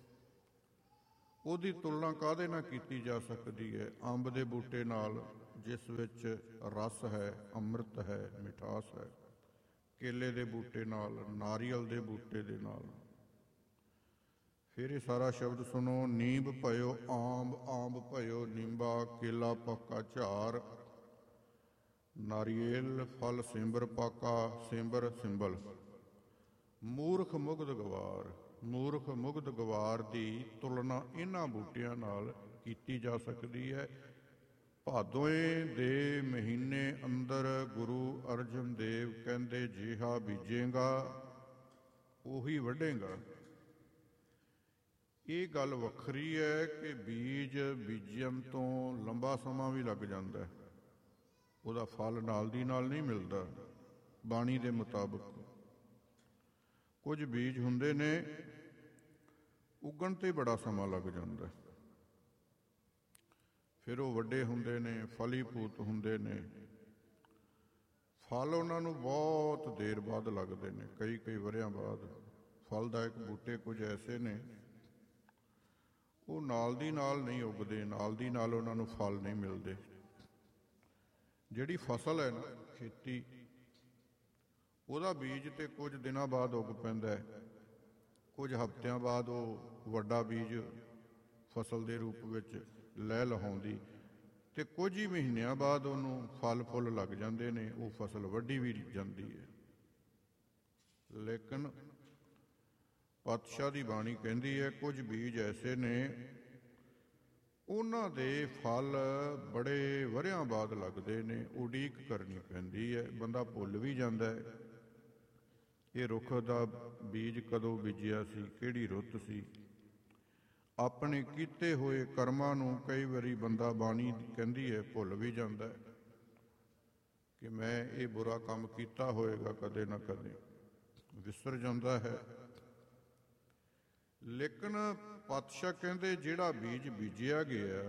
ਉਹਦੀ ਤੁਲਨਾ ਕਾਹਦੇ ਨਾਲ ਕੀਤੀ ਜਾ ਸਕਦੀ ਹੈ? ਅੰਬ ਦੇ ਬੂਟੇ ਨਾਲ, ਜਿਸ ਵਿੱਚ ਰਸ ਹੈ, ਅੰਮ੍ਰਿਤ ਹੈ, ਮਿਠਾਸ ਹੈ। ਕੇਲੇ ਦੇ ਬੂਟੇ ਨਾਲ, ਨਾਰੀਅਲ ਦੇ ਬੂਟੇ ਦੇ ਨਾਲ। ਫਿਰ ਇਹ ਸਾਰਾ ਸ਼ਬਦ ਸੁਣੋ। ਨੀਂਬ ਭਇਓ ਆਂਬ, ਆਂਬ ਭਇਓ ਨੀਂਬਾ, ਕੇਲਾ ਪਾਕਾ ਝਾਰ, ਨਾਰੀਅਲ ਫਲ ਸਿੰਬਰ ਪਾਕਾ, ਸਿੰਬਰ ਸਿੰਬਲ। ਮੂਰਖ ਮੁਗਧ ਗਵਾਰ। ਮੂਰਖ ਮੁਗਧ ਗਵਾਰ ਦੀ ਤੁਲਨਾ ਇਹਨਾਂ ਬੂਟਿਆਂ ਨਾਲ ਕੀਤੀ ਜਾ ਸਕਦੀ ਹੈ। ਭਾਦੋਏ ਦੇ ਮਹੀਨੇ ਅੰਦਰ ਗੁਰੂ ਅਰਜਨ ਦੇਵ ਕਹਿੰਦੇ ਜਿਹਾ ਬੀਜੇਗਾ ਉਹੀ ਵੱਢੇਗਾ। ਇਹ ਗੱਲ ਵੱਖਰੀ ਹੈ ਕਿ ਬੀਜ ਬੀਜਣ ਤੋਂ ਲੰਬਾ ਸਮਾਂ ਵੀ ਲੱਗ ਜਾਂਦਾ ਹੈ, ਉਹਦਾ ਫਲ ਨਾਲ ਦੀ ਨਾਲ ਨਹੀਂ ਮਿਲਦਾ। ਬਾਣੀ ਦੇ ਮੁਤਾਬਕ ਕੁਝ ਬੀਜ ਹੁੰਦੇ ਨੇ ਉੱਗਣ 'ਤੇ ਬੜਾ ਸਮਾਂ ਲੱਗ ਜਾਂਦਾ, ਫਿਰ ਉਹ ਵੱਡੇ ਹੁੰਦੇ ਨੇ, ਫਲੀਭੂਤ ਹੁੰਦੇ ਨੇ, ਫਲ ਉਹਨਾਂ ਨੂੰ ਬਹੁਤ ਦੇਰ ਬਾਅਦ ਲੱਗਦੇ ਨੇ, ਕਈ ਕਈ ਵਰ੍ਹਿਆਂ ਬਾਅਦ। ਫਲਦਾਇਕ ਬੂਟੇ ਕੁਝ ਐਸੇ ਨੇ ਉਹ ਨਾਲ ਦੀ ਨਾਲ ਨਹੀਂ ਉੱਗਦੇ, ਨਾਲ ਦੀ ਨਾਲ ਉਹਨਾਂ ਨੂੰ ਫਲ ਨਹੀਂ ਮਿਲਦੇ। ਜਿਹੜੀ ਫਸਲ ਹੈ ਨਾ ਖੇਤੀ, ਉਹਦਾ ਬੀਜ ਤੇ ਕੁਝ ਦਿਨਾਂ ਬਾਅਦ ਉੱਗ ਪੈਂਦਾ ਹੈ, ਕੁਝ ਹਫ਼ਤਿਆਂ ਬਾਅਦ ਉਹ ਵੱਡਾ ਬੀਜ ਫਸਲ ਦੇ ਰੂਪ ਵਿੱਚ ਲੈ ਲਹਾਉਂਦੀ, ਤੇ ਕੁਝ ਹੀ ਮਹੀਨਿਆਂ ਬਾਅਦ ਉਹਨੂੰ ਫਲ ਫੁੱਲ ਲੱਗ ਜਾਂਦੇ ਨੇ, ਉਹ ਫਸਲ ਵੱਢੀ ਵੀ ਜਾਂਦੀ ਹੈ। ਲੇਕਿਨ ਪਾਤਸ਼ਾਹ ਦੀ ਬਾਣੀ ਕਹਿੰਦੀ ਹੈ ਕੁਝ ਬੀਜ ਐਸੇ ਨੇ ਉਹਨਾਂ ਦੇ ਫਲ ਬੜੇ ਵਰ੍ਹਿਆਂ ਬਾਅਦ ਲੱਗਦੇ ਨੇ, ਉਡੀਕ ਕਰਨੀ ਪੈਂਦੀ ਹੈ, ਬੰਦਾ ਭੁੱਲ ਵੀ ਜਾਂਦਾ ਹੈ ਇਹ ਰੁੱਖ ਦਾ ਬੀਜ ਕਦੋਂ ਬੀਜਿਆ ਸੀ, ਕਿਹੜੀ ਰੁੱਤ ਸੀ। ਆਪਣੇ ਕੀਤੇ ਹੋਏ ਕਰਮਾਂ ਨੂੰ ਕਈ ਵਾਰੀ ਬੰਦਾ, ਬਾਣੀ ਕਹਿੰਦੀ ਹੈ, ਭੁੱਲ ਵੀ ਜਾਂਦਾ ਕਿ ਮੈਂ ਇਹ ਬੁਰਾ ਕੰਮ ਕੀਤਾ ਹੋਏਗਾ, ਕਦੇ ਨਾ ਕਦੇ ਵਿਸਰ ਜਾਂਦਾ ਹੈ। ਲੇਕਿਨ ਪਾਤਸ਼ਾਹ ਕਹਿੰਦੇ ਜਿਹੜਾ ਬੀਜ ਬੀਜਿਆ ਗਿਆ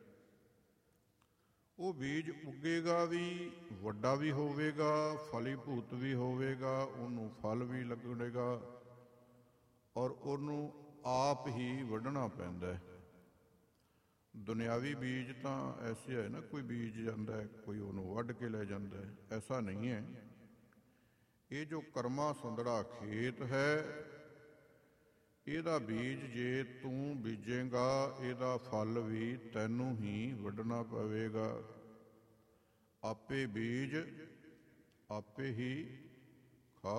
ਉਹ ਬੀਜ ਉੱਗੇਗਾ ਵੀ, ਵੱਡਾ ਵੀ ਹੋਵੇਗਾ, ਫਲੀਭੂਤ ਵੀ ਹੋਵੇਗਾ, ਉਹਨੂੰ ਫਲ ਵੀ ਲੱਗੇਗਾ ਔਰ ਉਹਨੂੰ ਆਪ ਹੀ ਵੱਢਣਾ ਪੈਂਦਾ ਹੈ। ਦੁਨਿਆਵੀ ਬੀਜ ਤਾਂ ਐਸੇ ਹੈ ਨਾ, ਕੋਈ ਬੀਜ ਜਾਂਦਾ ਹੈ, ਕੋਈ ਉਹਨੂੰ ਵੱਢ ਕੇ ਲੈ ਜਾਂਦਾ ਹੈ, ਐਸਾ ਨਹੀਂ ਹੈ। ਇਹ ਜੋ ਕਰਮਾ ਸੰਦੜਾ ਖੇਤ ਹੈ, ਇਹਦਾ ਬੀਜ ਜੇ ਤੂੰ ਬੀਜੇਗਾ ਇਹਦਾ ਫਲ ਵੀ ਤੈਨੂੰ ਹੀ ਵੱਢਣਾ ਪਵੇਗਾ। ਆਪੇ ਬੀਜ ਆਪੇ ਹੀ ਖਾ।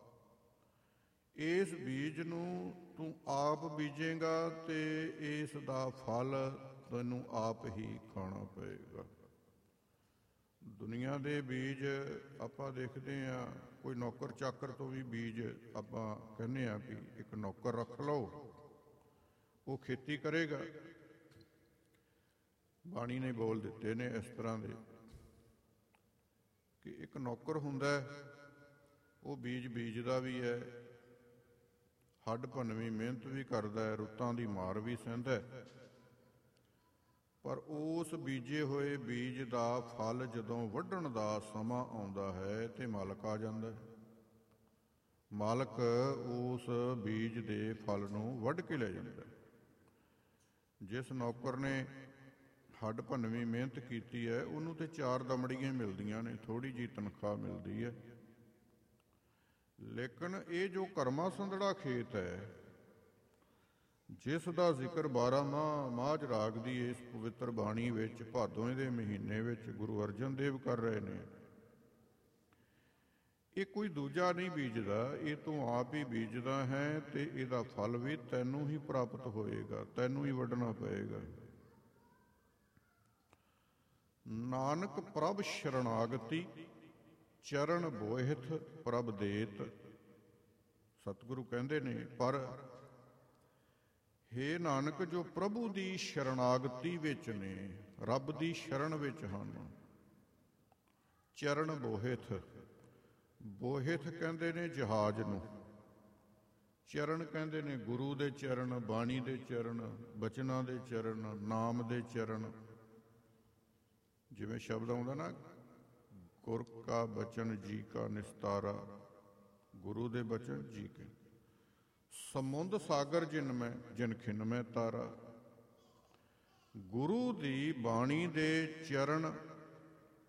ਇਸ ਬੀਜ ਨੂੰ ਤੂੰ ਆਪ ਬੀਜੇਗਾ ਤੇ ਇਸ ਦਾ ਫਲ ਤੈਨੂੰ ਆਪ ਹੀ ਖਾਣਾ ਪਏਗਾ। ਦੁਨੀਆ ਦੇ ਬੀਜ ਆਪਾਂ ਦੇਖਦੇ ਹਾਂ, ਕੋਈ ਨੌਕਰ ਚਾਕਰ ਤੋਂ ਵੀ ਬੀਜ ਆਪਾਂ ਕਹਿੰਦੇ ਹਾਂ ਵੀ ਇੱਕ ਨੌਕਰ ਰੱਖ ਲਓ, ਉਹ ਖੇਤੀ ਕਰੇਗਾ। ਬਾਣੀ ਨੇ ਬੋਲ ਦਿੱਤੇ ਨੇ ਇਸ ਤਰ੍ਹਾਂ ਦੇ ਕਿ ਇੱਕ ਨੌਕਰ ਹੁੰਦਾ, ਉਹ ਬੀਜ ਬੀਜਦਾ ਵੀ ਹੈ, ਹੱਡ ਭੰਨਵੀਂ ਮਿਹਨਤ ਵੀ ਕਰਦਾ ਹੈ, ਰੁੱਤਾਂ ਦੀ ਮਾਰ ਵੀ ਸਹਿੰਦਾ ਹੈ, ਪਰ ਉਸ ਬੀਜੇ ਹੋਏ ਬੀਜ ਦਾ ਫਲ ਜਦੋਂ ਵੱਢਣ ਦਾ ਸਮਾਂ ਆਉਂਦਾ ਹੈ ਤੇ ਮਾਲਕ ਆ ਜਾਂਦਾ ਹੈ। ਮਾਲਕ ਉਸ ਬੀਜ ਦੇ ਫਲ ਨੂੰ ਵੱਢ ਕੇ ਲੈ ਜਾਂਦਾ ਹੈ। ਜਿਸ ਨੌਕਰ ਨੇ ਹੱਡ ਭੰਨਵੀਂ ਮਿਹਨਤ ਕੀਤੀ ਹੈ ਉਹਨੂੰ ਤੇ ਚਾਰ ਦਮੜੀਆਂ ਮਿਲਦੀਆਂ ਨੇ, ਥੋੜ੍ਹੀ ਜਿਹੀ ਤਨਖਾਹ ਮਿਲਦੀ ਹੈ। ਲੇਕਿਨ ਇਹ ਜੋ ਕਰਮਾ ਸੰਦੜਾ ਖੇਤ ਹੈ, ਜਿਸ ਦਾ ਜ਼ਿਕਰ ਬਾਰਾਂਮਾਹ ਮਾਝ ਰਾਗ ਦੀ ਇਸ ਪਵਿੱਤਰ ਬਾਣੀ ਵਿੱਚ ਭਾਦੋਏ ਦੇ ਮਹੀਨੇ ਵਿੱਚ ਗੁਰੂ ਅਰਜਨ ਦੇਵ ਕਰ ਰਹੇ ਨੇ, ਇਹ ਕੋਈ ਦੂਜਾ ਨਹੀਂ ਬੀਜਦਾ, ਇਹ ਤੂੰ ਆਪ ਹੀ ਬੀਜਦਾ ਹੈ ਤੇ ਇਹਦਾ ਫਲ ਵੀ ਤੈਨੂੰ ਹੀ ਪ੍ਰਾਪਤ ਹੋਏਗਾ, ਤੈਨੂੰ ਹੀ ਵੱਢਣਾ ਪਏਗਾ। ਨਾਨਕ ਪ੍ਰਭ ਸ਼ਰਨਾਗਤੀ ਚਰਨ ਬੋਹਿਥ ਪ੍ਰਭ ਦੇਤ। ਸਤਿਗੁਰੂ ਕਹਿੰਦੇ ਨੇ, ਪਰ ਹੇ ਨਾਨਕ ਜੋ ਪ੍ਰਭੂ ਦੀ ਸ਼ਰਨਾਗਤੀ ਵਿੱਚ ਨੇ, ਰੱਬ ਦੀ ਸ਼ਰਨ ਵਿੱਚ ਹਨ, ਚਰਨ ਬੋਹਿਥ। ਬੋਹਿਥ ਕਹਿੰਦੇ ਨੇ ਜਹਾਜ਼ ਨੂੰ, ਚਰਨ ਕਹਿੰਦੇ ਨੇ ਗੁਰੂ ਦੇ ਚਰਨ, ਬਾਣੀ ਦੇ ਚਰਨ, ਬਚਨਾਂ ਦੇ ਚਰਨ, ਨਾਮ ਦੇ ਚਰਨ। ਜਿਵੇਂ ਸ਼ਬਦ ਆਉਂਦਾ ਨਾ, ਗੁਰ ਕਾ ਬਚਨ ਜੀ ਕਾ ਨਿਸਤਾਰਾ, ਗੁਰੂ ਦੇ ਬਚਨ ਜੀ ਕੇ। ਸਮੁੰਦ ਸਾਗਰ ਜਿਨ ਮੈਂ ਜਿਨ ਖਿਨ ਮੈਂ ਤਾਰਾ। ਗੁਰੂ ਦੀ ਬਾਣੀ ਦੇ ਚਰਨ